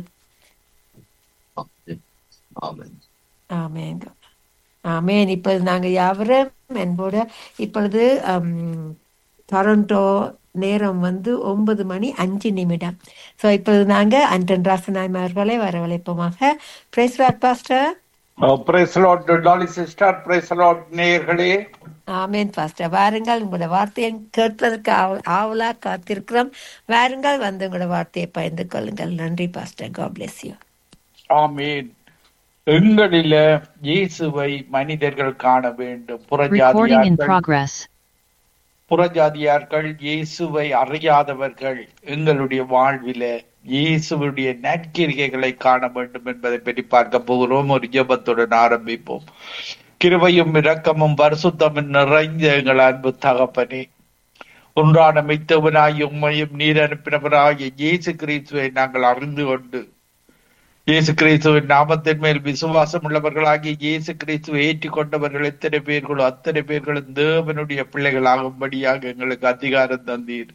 ஆமென், ஆமென். இப்பொழுது நாங்கள் யாவரும் என்போட இப்பொழுது டொரண்டோ நேரம் வந்து ஒன்பது மணி அஞ்சு நிமிடம். ஸோ இப்பொழுது நாங்கள் அண்டன் ராசநாயம் அவர்களை வரவழைப்போமாக. Price Lord pastor. Price Lord tally sister. Price Lord நேயர்களே. ஆமென் பாஸ்டர். வாருங்கள், உங்களோட வார்த்தையை கேட்பதற்கு ஆவலா காத்திருக்கிறோம். வாருங்கள், வந்து உங்களோட வார்த்தையை பகிர்ந்து கொள்ளுங்கள். நன்றி பாஸ்டர். God bless you. ஆமென். எங்களில இயேசுவை மனிதர்கள் காண வேண்டும். புறஜாதியார்கள் புறஜாதியார்கள் இயேசுவை அறியாதவர்கள் எங்களுடைய வாழ்வில இயேசுடைய நற்கிரிகைகளை காண வேண்டும் என்பதை பற்றி பார்க்க போகிறோம். ஒரு ஜெபத்துடன் ஆரம்பிப்போம். கிருபையும் இரக்கமும் பரிசுத்தமும் நிறைந்த எங்கள் அன்பு தகப்பனே, ஒன்றான மெய்த்தவனாய் உம்மையும் நீர் அனுப்பினவராகிய இயேசு கிறிஸ்துவை நாங்கள் அறிந்து கொண்டு இயேசு கிறிஸ்துவின் நாமத்தின் மேல் விசுவாசம் உள்ளவர்களாகிய இயேசு கிறிஸ்துவை ஏற்றுக் கொண்டவர்கள் எத்தனை பேர்களோ அத்தனை பேர்களும் தேவனுடைய பிள்ளைகளாகும்படியாக எங்களுக்கு அதிகாரம் தந்தீர்.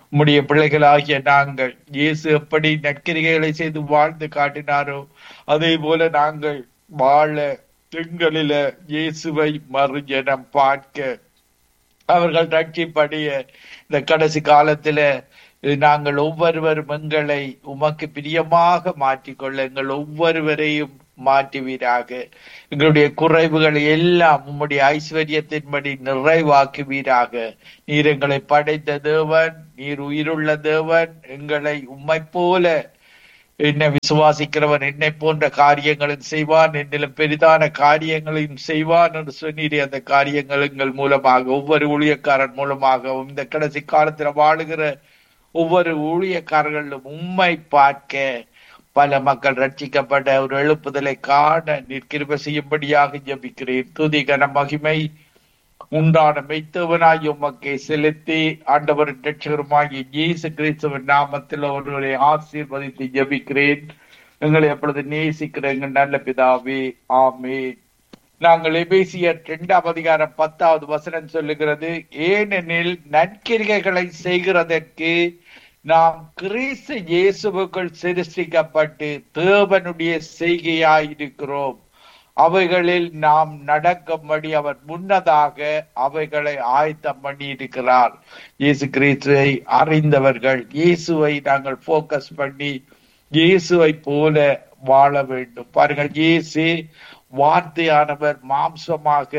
உம்முடைய பிள்ளைகளாகிய நாங்கள் இயேசு எப்படி நற்கிரிகைகளை செய்து வாழ்ந்து காட்டினாரோ அதே போல நாங்கள் வாழ எங்களில இயேசுவை மறுஜனம் பார்க்க அவர்கள் ரட்சிப்படைய இந்த கடைசி காலத்தில நாங்கள் ஒவ்வொருவரும் எங்களை உமக்கு பிரியமாக மாற்றிக்கொள்ள எங்கள் ஒவ்வொருவரையும் மாற்றுவீராக. எங்களுடைய குறைவுகளை எல்லாம் உம்முடைய ஐஸ்வர்யத்தின்படி நிறைவாக்குவீராக. நீர் எங்களை படைத்த தேவன், நீர் உயிருள்ள தேவன். எங்களை உம்மை போல என்னை விசுவாசிக்கிறவன் என்னை போன்ற காரியங்களும் செய்வான், என்னிலும் பெரிதான காரியங்களையும் செய்வான் என்று சொன்னீரே. அந்த காரியங்கள் எங்கள் மூலமாக ஒவ்வொரு ஊழியக்காரன் மூலமாகவும் இந்த கடைசி காலத்தில் வாழுகிற ஒவ்வொரு ஊழியக்காரர்களும் உம்மை பார்க்க பல மக்கள் ரட்சிக்கப்பட்ட ஒரு எழுப்புதலை காண நீர் கிருபை செய்யும்படியாக ஜெபிக்கிறேன். துதி கன மகிமை உண்டான மெய்த்தவனாய் உமக்கை செலுத்தி ஆண்டவர் ரட்சகருமாகிய இயேசு கிறிஸ்துவின் நாமத்தில் ஒருவரை ஆசீர்வதித்து ஜெபிக்கிறேன். எங்களை எப்பொழுது நேசிக்கிற எங்கள் நல்ல பிதாவே, ஆமென். நாங்கள் எபேசியர் இரண்டாம் அதிகாரம் பத்தாவது வசனம் சொல்லுகிறது, ஏனெனில் நற்கிரிகைகளை செய்கிறதற்கு நாம் கிறிஸ்து இயேசுவுக்குள் சிருஷ்டிக்கப்பட்டு தேவனுடைய செய்கையாயிருக்கிறோம். அவைகளில் நாம் நடக்கும்படி அவர் முன்னதாக அவைகளை ஆயத்தம் பண்ணி இருக்கிறார். இயேசு கிறிஸ்துவை அறிந்தவர்கள் இயேசுவை நாங்கள் போக்கஸ் பண்ணி இயேசுவை போல வாழ வேண்டும். பாருங்கள், இயேசு வார்த்தையானவர் மாம்சமாக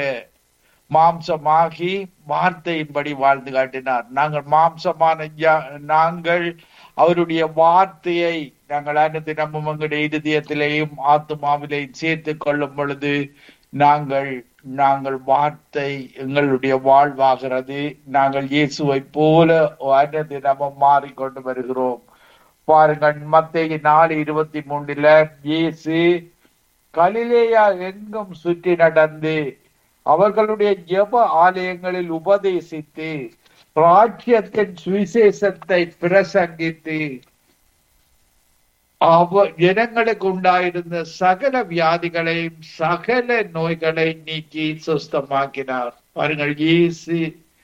மாம்சமாகி வார்த்தையின்படி வாழ்ந்து காட்டினார். நாங்கள் மாம்சமான நாங்கள் அவருடைய வார்த்தையை நாங்கள் அனைத்து நம்ம எங்களுடைய இருதயத்திலேயும் ஆத்மாவிலேயும் சேர்த்து கொள்ளும் பொழுது நாங்கள் நாங்கள் வார்த்தை எங்களுடைய வாழ்வாகிறது. நாங்கள் இயேசுவை போல அனைத்து நம்ம மாறிக்கொண்டு வருகிறோம். பாருங்கள், மத்தேயு நாலு இருபத்தி மூன்றுல இயேசு கலிலேயா எங்கும் சுற்றி நடந்து அவர்களுடைய ஜெப ஆலயங்களில் உபதேசித்து ராஜ்யத்தின் சுவிசேஷத்தை பிரசங்கித்து அவ ஜனங்களுக்கு உண்டாயிருந்த சகல வியாதிகளையும் சகல நோய்களை நீக்கி சுஸ்தமாக்கினார். பாருங்கள், இயேசு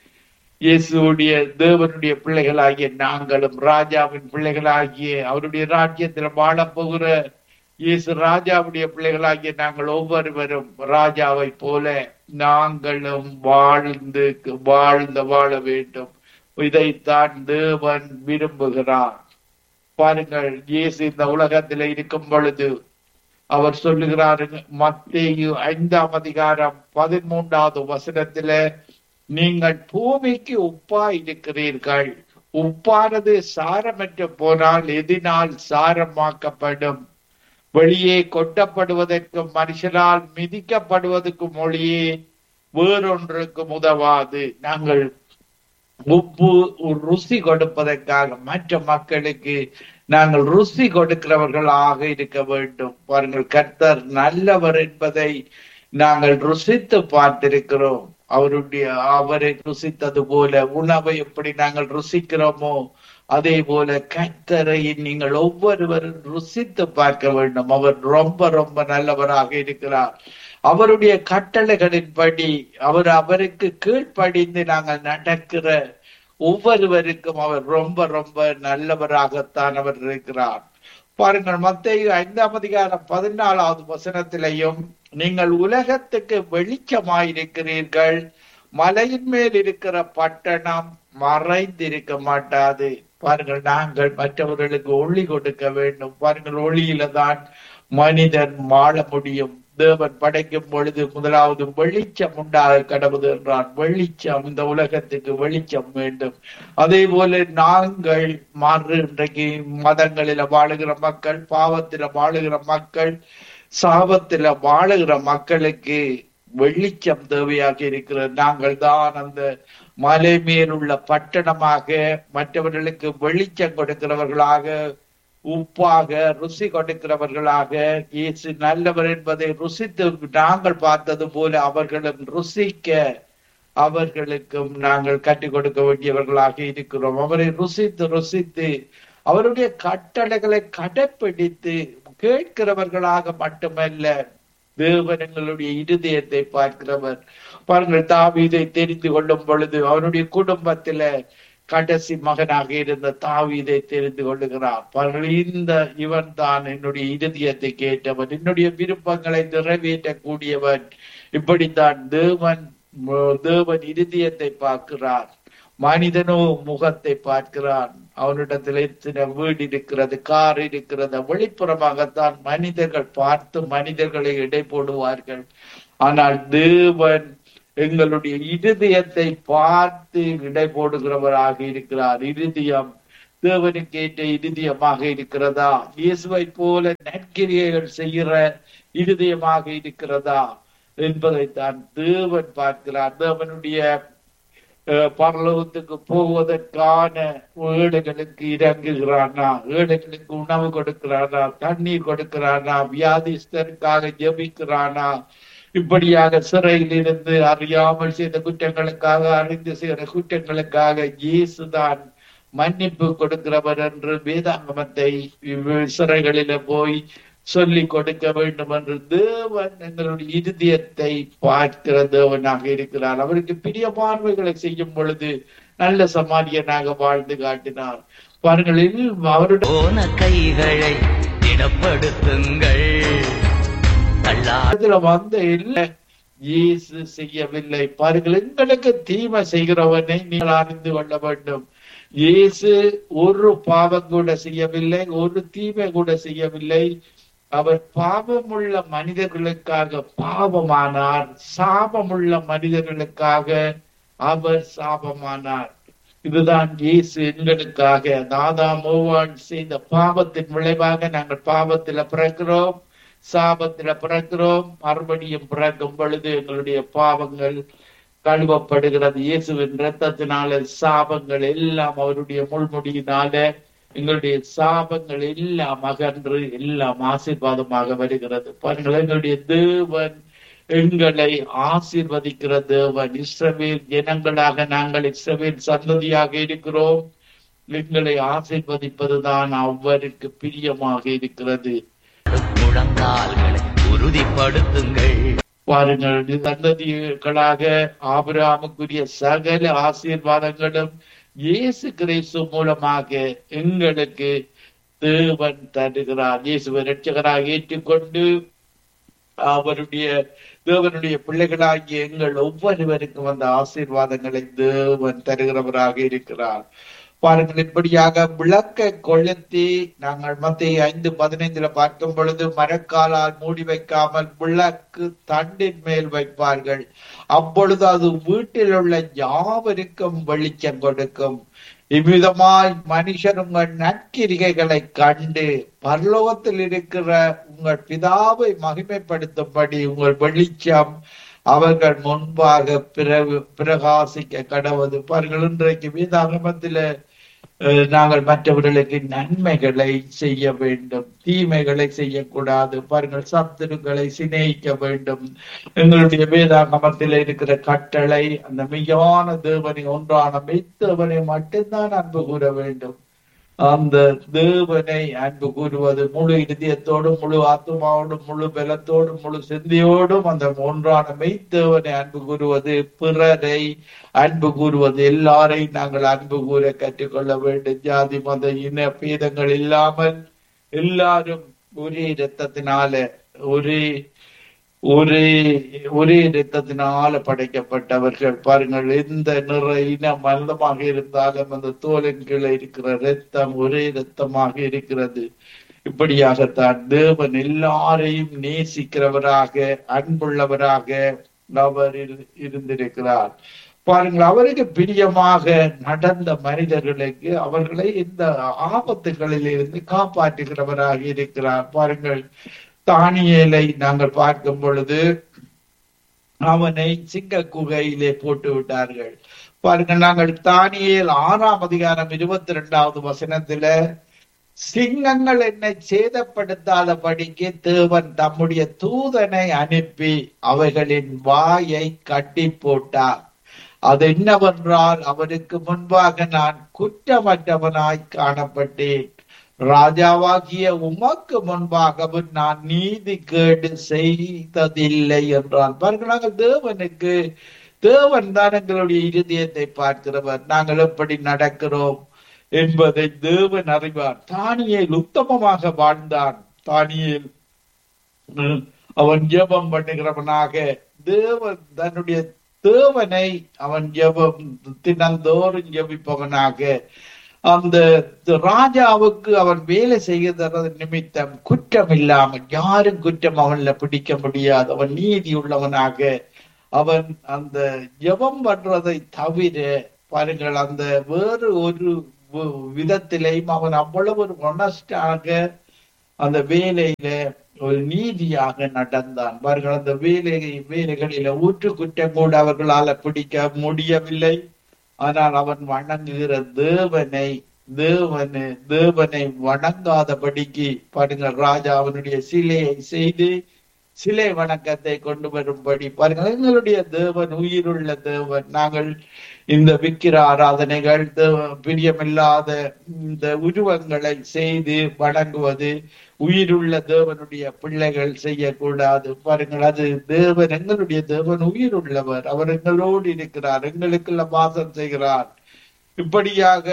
இயேசுடைய தேவனுடைய பிள்ளைகளாகிய நாங்களும் ராஜாவின் பிள்ளைகளாகிய அவருடைய ராஜ்யத்தில் வாழ போகிற இயேசு ராஜாவுடைய பிள்ளைகளாகிய நாங்கள் ஒவ்வொருவரும் ராஜாவை போல நாங்களும் வாழ்ந்து வாழ்ந்து வாழ வேண்டும். இதைத்தான் தேவன் விரும்புகிறார். பாருங்கள், இயேசு இந்த உலகத்தில் இருக்கும் பொழுது அவர் சொல்லுகிறார், மத்தேயு ஐந்தாம் அதிகாரம் பதிமூன்றாவது வசனத்தில, நீங்கள் பூமிக்கு உப்பா இருக்கிறீர்கள். உப்பானது சாரமற்று போனால் எதினால் சாரமாக்கப்படும்? வெளியே கொட்டப்படுவதற்கும் மனுஷனால் மிதிக்கப்படுவதற்கும் ஒளியே வேறொன்றுக்கும் உதவாது. நாங்கள் உப்பு ருசி கொடுப்பதற்காக மற்ற மக்களுக்கு நாங்கள் ருசி கொடுக்கிறவர்களாக இருக்க வேண்டும். பாருங்கள், கர்த்தர் நல்லவர் என்பதை நாங்கள் ருசித்து பார்த்திருக்கிறோம். அவருடைய அவரை ருசித்தது போல உணவை எப்படி நாங்கள் ருசிக்கிறோமோ அதே போல கர்த்தரை நீங்கள் ஒவ்வொருவரும் ருசித்து பார்க்க வேண்டும். அவர் ரொம்ப ரொம்ப நல்லவராக இருக்கிறார். அவருடைய கட்டளைகளின்படி அவர் அவருக்கு கீழ்ப்படிந்து நாங்கள் நடக்கிற ஒவ்வொருவருக்கும் அவர் ரொம்ப ரொம்ப நல்லவராகத்தான் அவர் இருக்கிறார். பாருங்கள், மத்தேயு ஐந்தாம் அதிகாரம் பதினாலாவது வசனத்திலையும், நீங்கள் உலகத்துக்கு வெளிச்சமாயிருக்கிறீர்கள். மலையின் மேல் இருக்கிற பட்டணம் மறைந்திருக்க மாட்டாது. பாருங்கள், நாங்கள் மற்றவர்களுக்கு ஒளி கொடுக்க வேண்டும். பாருங்கள், ஒளியில தான் மனிதன் வாழ முடியும். தேவன் படைக்கும் பொழுது முதலாவது வெளிச்சம் உண்டாக கடவுது என்றான். வெளிச்சம், இந்த உலகத்துக்கு வெளிச்சம் வேண்டும். அதே போல நாங்கள் மாறு இன்றைக்கு மதங்களில வாழுகிற மக்கள், பாவத்தில வாழுகிற மக்கள், சாபத்தில வாழுகிற மக்களுக்கு வெளிச்சம் தேவையாக இருக்கிறது. நாங்கள் தான் அந்த மலை மேலுள்ள பட்டணமாக மற்றவர்களுக்கு வெளிச்சம் கொடுக்கிறவர்களாக, உப்பாக ருசி கொடுக்கிறவர்களாக, இயேசு நல்லவர் என்பதை ருசித்து நாங்கள் பார்த்தது போல அவர்களும் ருசிக்க அவர்களுக்கும் நாங்கள் கற்றுக் கொடுக்க வேண்டியவர்களாக இருக்கிறோம். அவரை ருசித்து ருசித்து அவருடைய கட்டளைகளை கடைப்பிடித்து கேட்கிறவர்களாக மட்டுமல்ல, தேவன் எங்களுடைய இருதயத்தை பார்க்கிறவர். பாருங்கள், தாவீதை தெரிந்து கொள்ளும் பொழுது அவருடைய குடும்பத்தில கடைசி மகனாக இருந்த தாவீதை தெரிந்து கொள்ளுகிறார். இந்த இவன் தான் என்னுடைய இருதயத்தை கேட்டவன், என்னுடைய விருப்பங்களை நிறைவேற்றக்கூடியவன். இப்படித்தான் தேவன் தேவன் இருதயத்தை பார்க்கிறார், மனிதனோ முகத்தை பார்க்கிறான். அவனிடத்தில் எத்தனை வீடு இருக்கிறது, கார் இருக்கிறது, வெளிப்புறமாகத்தான் மனிதர்கள் பார்த்து மனிதர்களை இடை போடுவார்கள். ஆனால் தேவன் எங்களுடைய இருதயத்தை பார்த்து இடை போடுகிறவராக இருக்கிறார். இருதயம் தேவனுக்கு ஏற்ற இருதயமாக இருக்கிறதா? இயேசுவை போல நற்கிரியைகள் செய்கிற இருதயமாக இருக்கிறதா என்பதைத்தான் தேவன் பார்க்கிறார். தேவனுடைய பரலோகத்துக்கு போவதற்கான ஏழைகளுக்கு இறங்குகிறானா, ஏழைகளுக்கு உணவு கொடுக்கிறானா, தண்ணீர் கொடுக்கிறானா, வியாதிஸ்தருக்காக ஜெபிக்கிறானா, இப்படியாக சிறையில் இருந்து அறியாமல் செய்த குற்றங்களுக்காக, அறிந்து செய்த குற்றங்களுக்காக இயேசுதான் மன்னிப்பு கொடுக்கிறவர் என்று வேதாகமத்தை சிறைகளில போய் சொல்லி கொடுக்க வேண்டும் என்று தேவன் எங்களுடைய இருதயத்தை பார்க்கிற தேவனாக இருக்கிறார். அவருக்கு பிரியமானவைகளை செய்யும் பொழுது நல்ல சமாரியனாக வாழ்ந்து காட்டினார். பாருங்களில் அவருடைய கைகளை திடப்படுத்துங்கள் வந்த இல்லை, இயேசு செய்யவில்லை. பாருங்கள், எங்களுக்கு தீமை செய்கிறவனை நீங்கள் அறிந்து கொள்ள வேண்டும். இயேசு ஒரு பாவம் கூட செய்யவில்லை, ஒரு தீமை கூட செய்யவில்லை. அவர் பாவமுள்ள மனிதர்களுக்காக பாவமானார், சாபமுள்ள மனிதர்களுக்காக அவர் சாபமானார். இதுதான் இயேசு எங்களுக்காக. ஆதாம் ஏவாள் செய்த பாவத்தின் விளைவாக நாங்கள் பாவத்தில பிறக்கிறோம், சாபத்தில பிறக்கிறோம். மறுபடியும் பிறக்கும் பொழுது எங்களுடைய பாவங்கள் கழுவப்படுகிறது. இயேசுவின் இரத்தத்தினால சாபங்கள் எல்லாம், அவருடைய முள்முடியினால எங்களுடைய சாபங்கள் எல்லாம் அகன்று எல்லாம் ஆசீர்வாதமாக வருகிறது. பாருங்கள், எங்களுடைய தேவன் எங்களை ஆசீர்வதிக்கிற தேவன். இஸ்ரவேல் ஜனங்களாக நாங்கள் இஸ்ரவேல் சந்ததியாக இருக்கிறோம். எங்களை ஆசீர்வதிப்பதுதான் அவருக்கு பிரியமாக இருக்கிறது. முழங்கால்களை உறுதிப்படுத்துங்கள். பாருங்கள், சந்ததிகளாக ஆபிரகாமுக்குரிய சகல ஆசீர்வாதங்களும் இயேசு கிறிஸ்து மூலமாக எங்களுக்கு தேவன் தருகிறார். இயேசுவை இரட்சகராக ஏற்றுக்கொண்டு அவருடைய தேவனுடைய பிள்ளைகளாகிய எங்கள் ஒவ்வொருவருக்கும் அந்த ஆசீர்வாதங்களை தேவன் தருகிறவராக இருக்கிறார். பாருங்கள், இப்படியாக விளக்கை கொளுத்தி நாங்கள் மத்திய ஐந்து பதினைந்துல பார்க்கும் பொழுது மரக்காலால் மூடி வைக்காமல் விளக்கு தண்டின் மேல் வைப்பார்கள். அப்பொழுது அது வீட்டில் உள்ள யாவருக்கும் வெளிச்சம் கொடுக்கும். இவ்விதமாய் மனுஷர் உங்கள் நற்கிரிகைகளை கண்டு பரலோகத்தில் இருக்கிற உங்கள் பிதாவை மகிமைப்படுத்தும்படி உங்கள் வெளிச்சம் அவர்கள் முன்பாக பிர பிரகாசிக்க கடவுது. பாருங்கள், இன்றைக்கு வேதாகமத்தில நாங்கள் மற்றவர்களுக்கு நன்மைகளை செய்ய வேண்டும், தீமைகளை செய்யக்கூடாது. பாருங்கள், சத்துருக்களை சிநேகிக்க வேண்டும். எங்களுடைய வேதாகமத்தில் இருக்கிற கட்டளை அந்த மெய்யான தேவனை, ஒன்றான மெய்த்தேவனை மட்டும்தான் அன்பு கூற வேண்டும். அந்த தேவனை அன்பு கூறுவது முழு இதயத்தோடும், முழு ஆத்மாவோடும், முழு பலத்தோடும், முழு சிந்தையோடும் அந்த ஒன்றான மெய்த்தேவனை அன்பு கூறுவது, பிறரை அன்பு கூறுவது, எல்லாரையும் நாங்கள் அன்பு கூற கற்றுக்கொள்ள வேண்டும். ஜாதி மத இன பேதங்கள் இல்லாமல் எல்லாரும் ஒரே இரத்தத்தினால ஒரே ஒரே ஒரே இரத்தத்தினால படைக்கப்பட்டவர்கள். பாருங்கள், எந்த நிற இன மந்தமாக இருந்தாலும் அந்த தோலின் கீழே இருக்கிற இரத்தம் ஒரே இரத்தமாக இருக்கிறது. இப்படியாகத்தான் தேவன் எல்லாரையும் நேசிக்கிறவராக, அன்புள்ளவராக அவர் இருந்திருக்கிறார். பாருங்கள், அவருக்கு பிரியமாக நடந்த மனிதர்களுக்கு அவர்களை இந்த ஆபத்துகளில் இருந்து காப்பாற்றுகிறவராக இருக்கிறார். பாருங்கள், தானியேலை நாங்கள் பார்க்கும் பொழுது அவனை சிங்க குகையிலே போட்டு விட்டார்கள். பாருங்கள், நாங்கள் தானியேல் ஆறாம் அதிகாரம் இருபத்தி இரண்டாவது வசனத்துல சிங்கங்கள் என்னை சேதப்படுத்தாதபடிக்கு தேவன் தம்முடைய தூதனை அனுப்பி அவைகளின் வாயை கட்டி போட்டார். அது என்னவென்றால், அவருக்கு முன்பாக நான் குற்றமற்றவனாய் காணப்பட்டேன். ராஜாவாகிய உமக்கு முன்பாகவும் நான் நீதி கேடு செய்ததில்லை என்றான். பாருங்கள், தேவனுக்கு தேவன் தான் எங்களுடைய இருதயத்தை பார்க்கிறவர். நாங்கள் எப்படி நடக்கிறோம் என்பதை தேவன் அறிவார். தானியேல் உத்தமமாக வாழ்ந்தான். தானியேல் அவன் ஜெபம் பண்ணுகிறவனாக தேவன் தன்னுடைய தேவனை அவன் ஜெபம் தினந்தோறும் ஜெபிப்பவனாக அந்த ராஜாவுக்கு அவன் வேலை செய்கிறது நிமித்தம் குற்றம் இல்லாமல், யாரும் குற்றம் அவன்ல பிடிக்க முடியாது. அவன் நீதி உள்ளவனாக அவன் அந்த ஜெபம் பண்றதை தவிர பாருங்கள், அந்த வேறு ஒரு விதத்திலையும் அவன் அவ்வளவு ஒரு ஒனஸ்டாக அந்த வேலையில ஒரு நீதியாக நடந்தான். பாருங்கள், அந்த வேலை வேலைகளில ஊற்று குற்றம் கூட அவர்களால பிடிக்க முடியவில்லை. ஆனால் அவன் வணங்குகிற தேவனை தேவனு தேவனை வணங்காதபடிக்கு பாருங்கள், ராஜா அவனுடைய சிலையை செய்து சிலை வணக்கத்தை கொண்டு வரும்படி பாருங்கள். எங்களுடைய தேவன் உயிருள்ள தேவன். நாங்கள் இந்த விக்கிர ஆராதனைகள், பிரியமில்லாத இந்த உருவங்களை செய்து வணங்குவது உயிருள்ள தேவனுடைய பிள்ளைகள் செய்யக்கூடாது. பாருங்கள், அது தேவன், எங்களுடைய தேவன் உயிருள்ளவர். அவர் எங்களோடு இருக்கிறார், எங்களுக்குள்ள வாசம் செய்கிறார். இப்படியாக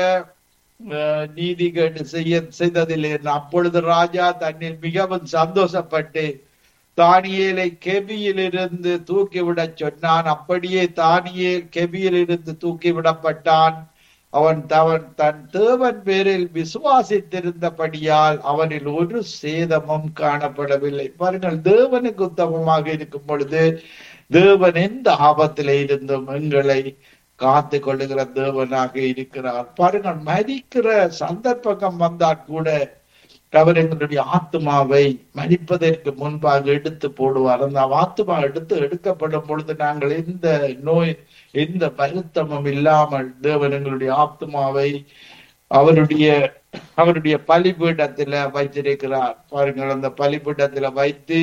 நீதிகள் செய்ய செய்ததில் அப்பொழுது ராஜா தன்னில் மிகவும் சந்தோஷப்பட்டு தானியேலை கெபியிலிருந்து தூக்கிவிட சொன்னான். அப்படியே தானியேல் கெபியிலிருந்து தூக்கிவிடப்பட்டான். அவன் தவன் தன் தேவன் பேரில் விசுவாசித்திருந்தபடியால் அவனில் ஒரு சேதமும் காணப்படவில்லை. பாருங்கள், தேவனுக்கு உத்தமமாக இருக்கும் பொழுது தேவன் எந்த ஆபத்தில இருந்தும் எங்களை காத்து கொள்ளுகிற தேவனாக இருக்கிறார். பாருங்கள், மரிக்கிற சந்தர்ப்பம் வந்தால் கூட அவர் எங்களுடைய ஆத்மாவை மரிப்பதற்கு முன்பாக எடுத்து போடுவார். அந்த ஆத்மா எடுத்து எடுக்கப்படும் பொழுது நாங்கள் எந்த நோய் எந்த வருத்தமும் இல்லாமல் தேவன் எங்களுடைய ஆத்மாவை அவருடைய அவருடைய பலிபீடத்துல வைத்திருக்கிறார். பாருங்கள், அந்த பலிபீடத்துல வைத்து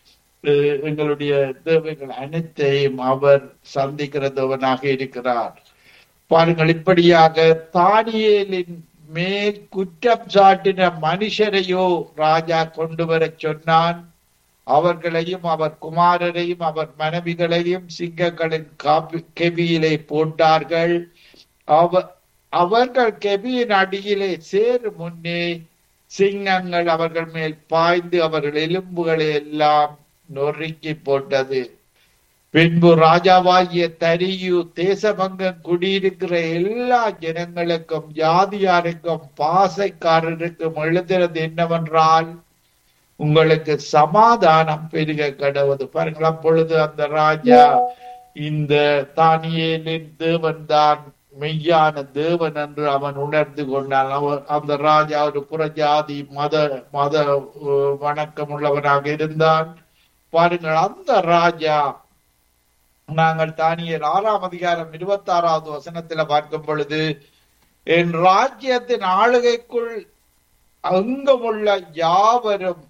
எங்களுடைய தேவைகள் அனைத்தையும் அவர் சந்திக்கிற தேவனாக இருக்கிறார். பாருங்கள், இப்படியாக தானியேலின் மேல் குற்றம் சாட்டின மனுஷரையோ ராஜா கொண்டு வர சொன்னான். அவர்களையும் அவர் குமாரரையும் அவர் மனைவிகளையும் சிங்கங்களின் காப்பி கெபியிலே போட்டார்கள். அவ அவர்கள் கெபியின் அடியிலே சேரு முன்னே சிங்கங்கள் அவர்கள் மேல் பாய்ந்து அவர்கள் எலும்புகளை எல்லாம் நொறுக்கி போட்டது. பின்பு ராஜாவாகிய தரியு தேசமங்கம் குடியிருக்கிற எல்லா ஜனங்களுக்கும் ஜாதியாருக்கும் பாசைக்காரருக்கும் எழுதுறது என்னவென்றால், உங்களுக்கு சமாதானம் பெருக கடவுது. பாருங்கள், அப்பொழுது அந்த ராஜா இந்த தானியேலின் தேவன் தான் மெய்யான தேவன் என்று அவன் உணர்ந்து கொண்டான். அவன் அந்த ராஜா ஒரு புறஜாதி மத மத வணக்கம் உள்ளவனாக இருந்தான். பாருங்கள், அந்த ராஜா நாங்கள் தானியேல் ஆறாம் அதிகாரம் இருபத்தி ஆறாவது வசனத்துல பார்க்கும் பொழுது, என் ராஜ்யத்தின் ஆளுகைக்குள் அங்கமுள்ள யாவரும்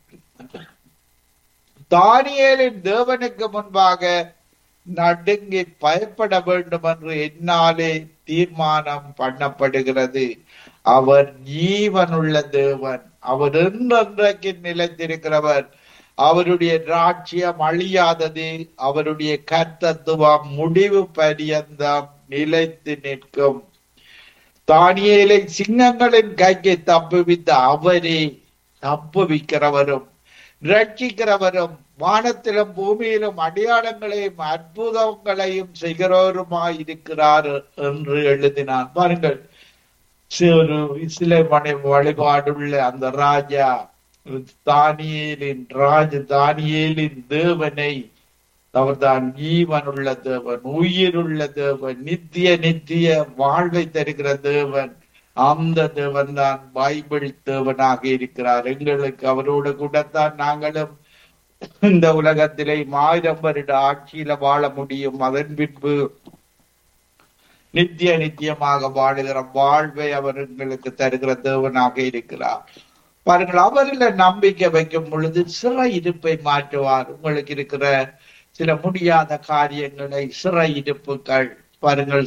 தானியேலின் தேவனுக்கு முன்பாக நடுங்கி பயப்பட வேண்டும் என்று என்னாலே தீர்மானம் பண்ணப்படுகிறது. அவர் ஜீவனுள்ள தேவன், அவர் என்றென்றைக்கு நிலைத்திருக்கிறவர். அவருடைய ராஜ்யம் அழியாதது, அவருடைய கர்த்தத்துவம் முடிவு பரியந்தம் நிலைத்து நிற்கும். தானியேலை சிங்கங்களின் கைக்கு தப்புவித்த அவரே தப்புவிக்கிறவரும் ரட்சிக்கிறவரும் வானத்திலும் பூமியிலும் அடையாளங்களையும் அற்புதங்களையும் செய்கிறவருமாய் இருக்கிறார் என்று எழுதினான். பாருங்கள், ஒரு சிலை மனை வழிபாடுள்ள அந்த ராஜா தானியேலின் ராஜ தானியேலின் தேவனை அவர்தான் ஜீவனுள்ள தேவன், உயிருள்ள தேவன், நித்திய நித்திய வாழ்வை தருகிற தேவன். அந்த தேவன் தான் பைபிள் தேவனாக இருக்கிறார். எங்களுக்கு அவரோடு கூடத்தான் நாங்களும் இந்த உலகத்திலே ஆயிரம் வருட ஆட்சியில வாழ முடியும். அதன் பின்பு நித்திய நித்தியமாக வாழுகிற வாழ்வை அவர் எங்களுக்கு தருகிற தேவனாக இருக்கிறார். பாருங்கள், அவரில் நம்பிக்கை வைக்கும் பொழுது சிறை இருப்பை மாற்றுவார். உங்களுக்கு இருக்கிற சில முடியாத காரியங்களை சிறை இருப்புகள், பாருங்கள்,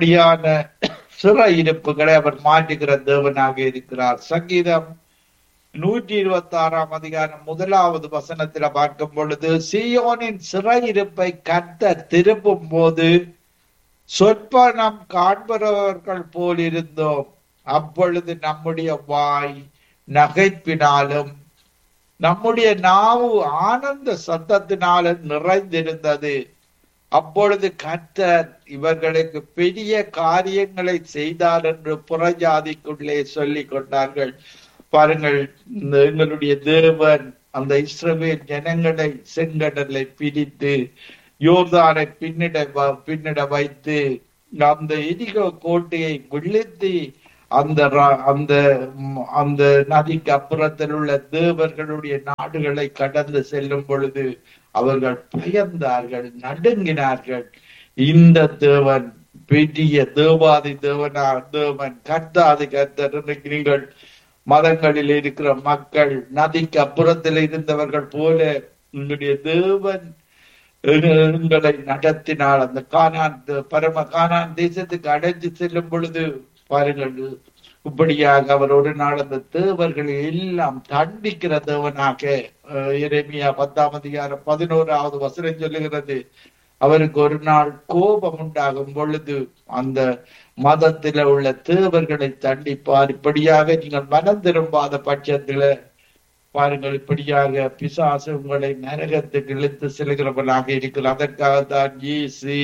இப்படியான சிறை இருப்புகளை அவர் மாற்றுகிற தேவனாக இருக்கிறார். சங்கீதம் நூற்றி இருபத்தி ஆறாம் அதிகாரம் முதலாவது வசனத்துல பார்க்கும் பொழுது, சீயோனின் சிறையிருப்பை கர்த்தர் திருப்பும் போது சொற்பனம் காண்பவர்கள் போல் இருந்தோம். அப்பொழுது நம்முடைய வாய் நகைப்பினாலும் நம்முடைய நாவு ஆனந்த சத்தத்தினாலும் நிறைந்திருந்தது. அப்பொழுது கர்த்தர் இவர்களுக்கு பெரிய காரியங்களை செய்தார் என்று புறஜாதிக்குள்ளே சொல்லிக் கொண்டார்கள். பாருங்கள், எங்களுடைய தேவன் அந்த இஸ்ரவேல் ஜனங்களை செங்கடலை பிரித்து யோர்தானை பின்னிட பின்னிட வைத்து அந்த எரிகோ கோட்டையை விழுத்தி அந்த அந்த அந்த நதிக்கு அப்புறத்தில் உள்ள தேவர்களுடைய நாடுகளை கடந்து செல்லும் பொழுது அவர்கள் பயந்தார்கள், நடுங்கினார்கள். இந்த தேவன் பெரிய தேவாதி தேவனா தேவன், கர்த்தாதி கர்த்தர். நீங்கள் மதங்களில் இருக்கிற மக்கள் நதிக்கு அப்புறத்தில் இருந்தவர்கள் போல உங்களுடைய தேவன் எங்களை நடத்தினார். அந்த கானான் பரம கானான் தேசத்துக்கு அடைஞ்சு செல்லும் பொழுது பாருங்கள், இப்படியாக அவர் ஒரு நாள் அந்த தேவர்களை எல்லாம் தண்டிக்கிற தேவனாக, எரேமியா பத்தாம் அதிகாரம் பதினோராவது வசனம் சொல்லுகிறது, அவருக்கு ஒரு நாள் கோபம் உண்டாகும் பொழுது அந்த மதத்தில உள்ள தேவர்களை தண்டிப்பார். இப்படியாக நீங்கள் மனம் திரும்பாத பட்சத்துல பாருங்கள், இப்படியாக பிசாசு உங்களை நரகத்துக்கு இழுத்து செல்கிறவர்களாக இருக்கிறார். அதற்காகத்தான் இயேசு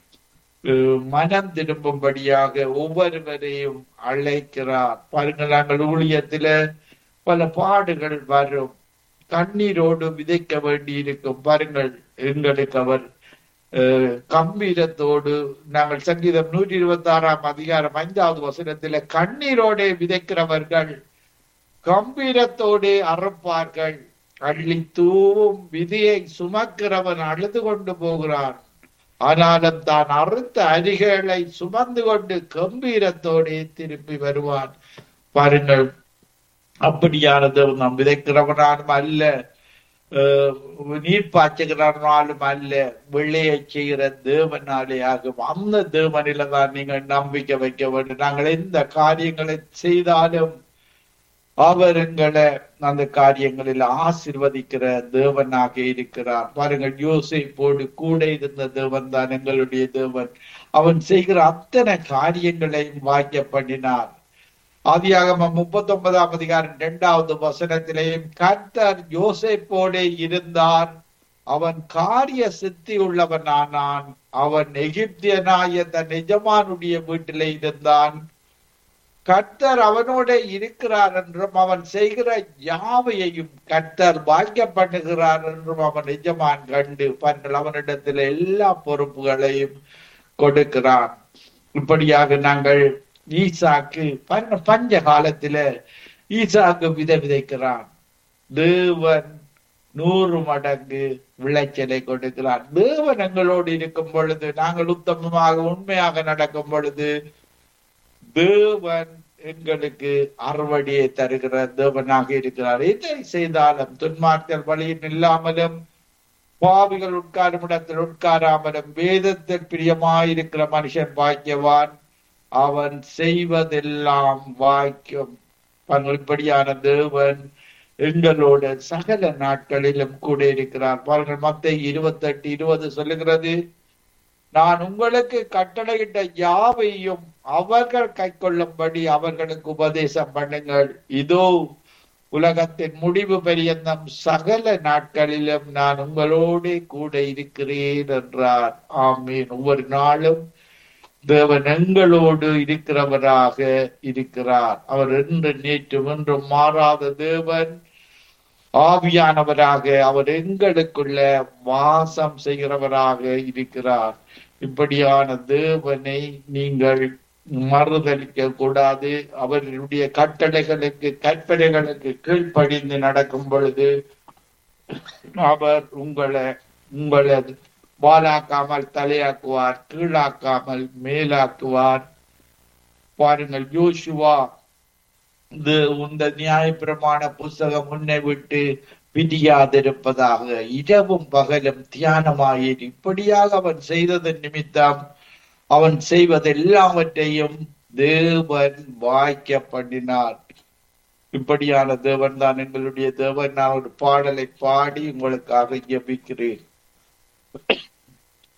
மனம் திரும்பும்படியாக ஒவ்வொருவரையும் அழைக்கிறார். பாருங்கள், நாங்கள் ஊழியத்தில பல பாடுகள் வரும், கண்ணீரோடு விதைக்க வேண்டி இருக்கும். பாருங்கள், எங்களுக்கு அவர் கம்பீரத்தோடு, நாங்கள் சங்கீதம் நூற்றி இருபத்தி ஆறாம் அதிகாரம் ஐந்தாவது வசனத்தில கண்ணீரோடு விதைக்கிறவர்கள் கம்பீரத்தோடு அறுப்பார்கள். அள்ளி தூவும் விதியை சுமக்கிறவன் அழுது கொண்டு போகிறான், ஆனாலும் தான் அறுத்த அரிகளை சுமந்து கொண்டு கம்பீரத்தோடு திரும்பி வருவான். பாருங்கள், அப்படியானது நாம் விதைக்கிறவனாலும் அல்ல, நீர் பாய்ச்சுகிறாலும் அல்ல, வெள்ளையை செய்கிற தேவனாலே ஆகும். அந்த தேவனில தான் நீங்கள் நம்பிக்கை வைக்க வேண்டும். நாங்கள் எந்த காரியங்களை செய்தாலும் அவர் எங்களை அந்த காரியங்களில் ஆசீர்வதிக்கிற தேவனாக இருக்கிறார். பாருங்கள், யோசேப்போடு கூட இருந்த தேவன் தான் எங்களுடைய தேவன். அவன் செய்கிற அத்தனை காரியங்களையும் வாக்கிய பண்ணினார். ஆதியாகமம் முப்பத்தி ஒன்பதாம் அதிகாரம் இரண்டாவது வசனத்திலேயும் கர்த்தர் யோசேப்போடே இருந்தார், அவன் காரிய சித்தி உள்ளவனானான், அவன் எகிப்தியனாய தன் எஜமானுடைய வீட்டிலே இருந்தான். கர்த்தர் அவனோட இருக்கிறார் என்றும் அவன் செய்கிற யாவையையும் கர்த்தர் வாக்கிய பண்ணுகிறார் என்றும் அவன் எஜமான் கண்டு பாருங்கள், அவனிடத்தில் எல்லா பொறுப்புகளையும் கொடுக்கிறான். இப்படியாக நாங்கள் ஈசாக்கு பஞ்ச காலத்தில ஈசாக்கு விதை விதைக்கிறான். தேவன் நூறு மடங்கு விளைச்சலை கொடுக்கிறான். தேவன் எங்களோடு இருக்கும் பொழுது, நாங்கள் உத்தமமாக உண்மையாக நடக்கும் பொழுது தேவன் எங்களுக்கு அறுவடையை தருகிற தேவனாக இருக்கிறார். எதை செய்தாலும் துன்மார்க்கர் வழியில் இல்லாமலும் பாவிகள் உட்காரும் இடத்தில் உட்காராமலும் வேதத்தில் பிரியமாயிருக்கிற மனுஷன் பாக்கியவான், அவன் செய்வதெல்லாம் வாய்க்கும். இப்படியான தேவன் எங்களோட சகல நாட்களிலும் கூட இருக்கிறார். பாருங்கள், மத்தேயு இருபத்தி எட்டு இருபது சொல்லுகிறது, நான் உங்களுக்கு கட்டளையிட்ட யாவையும் அவர்கள் கை கொள்ளும்படி அவர்களுக்கு உபதேசம் பண்ணுங்கள். இதோ உலகத்தின் முடிவு பரியந்தம் சகல நாட்களிலும் நான் உங்களோட கூட இருக்கிறேன் என்றார். ஆமீன். ஒவ்வொரு நாளும் தேவன் எங்களோடு இருக்கிறவராக இருக்கிறார். அவர் என்று நேற்றும் என்றும் மாறாத தேவன், ஆவியானவராக அவர் எங்களுக்குள்ள வாசம் செய்கிறவராக இருக்கிறார். இப்படியான தேவனை நீங்கள் மறுதலிக்க கூடாது. அவர்களுடைய கட்டளைகளுக்கு கற்பனைகளுக்கு கீழ்ப்படிந்து நடக்கும் பொழுது அவர் உங்களை உங்களை வாலாக்காமல் தலையாக்குவார், கீழாக்காமல் மேலாக்குவார். பாருங்கள், யோசுவா இந்த நியாயப்பிரமாண புஸ்தகம் முன்னை விட்டு பிரியாதிருப்பதாக இரவும் பகலும் தியானமாயிரு. இப்படியாக அவன் செய்ததன் நிமித்தம் அவன் செய்வது எல்லாவற்றையும் தேவன் வாய்க்க பண்ணினார். இப்படியான தேவன் தான் எங்களுடைய தேவன். நான் ஒரு பாடலை பாடி உங்களுக்காக ஜெபிக்கிறேன்.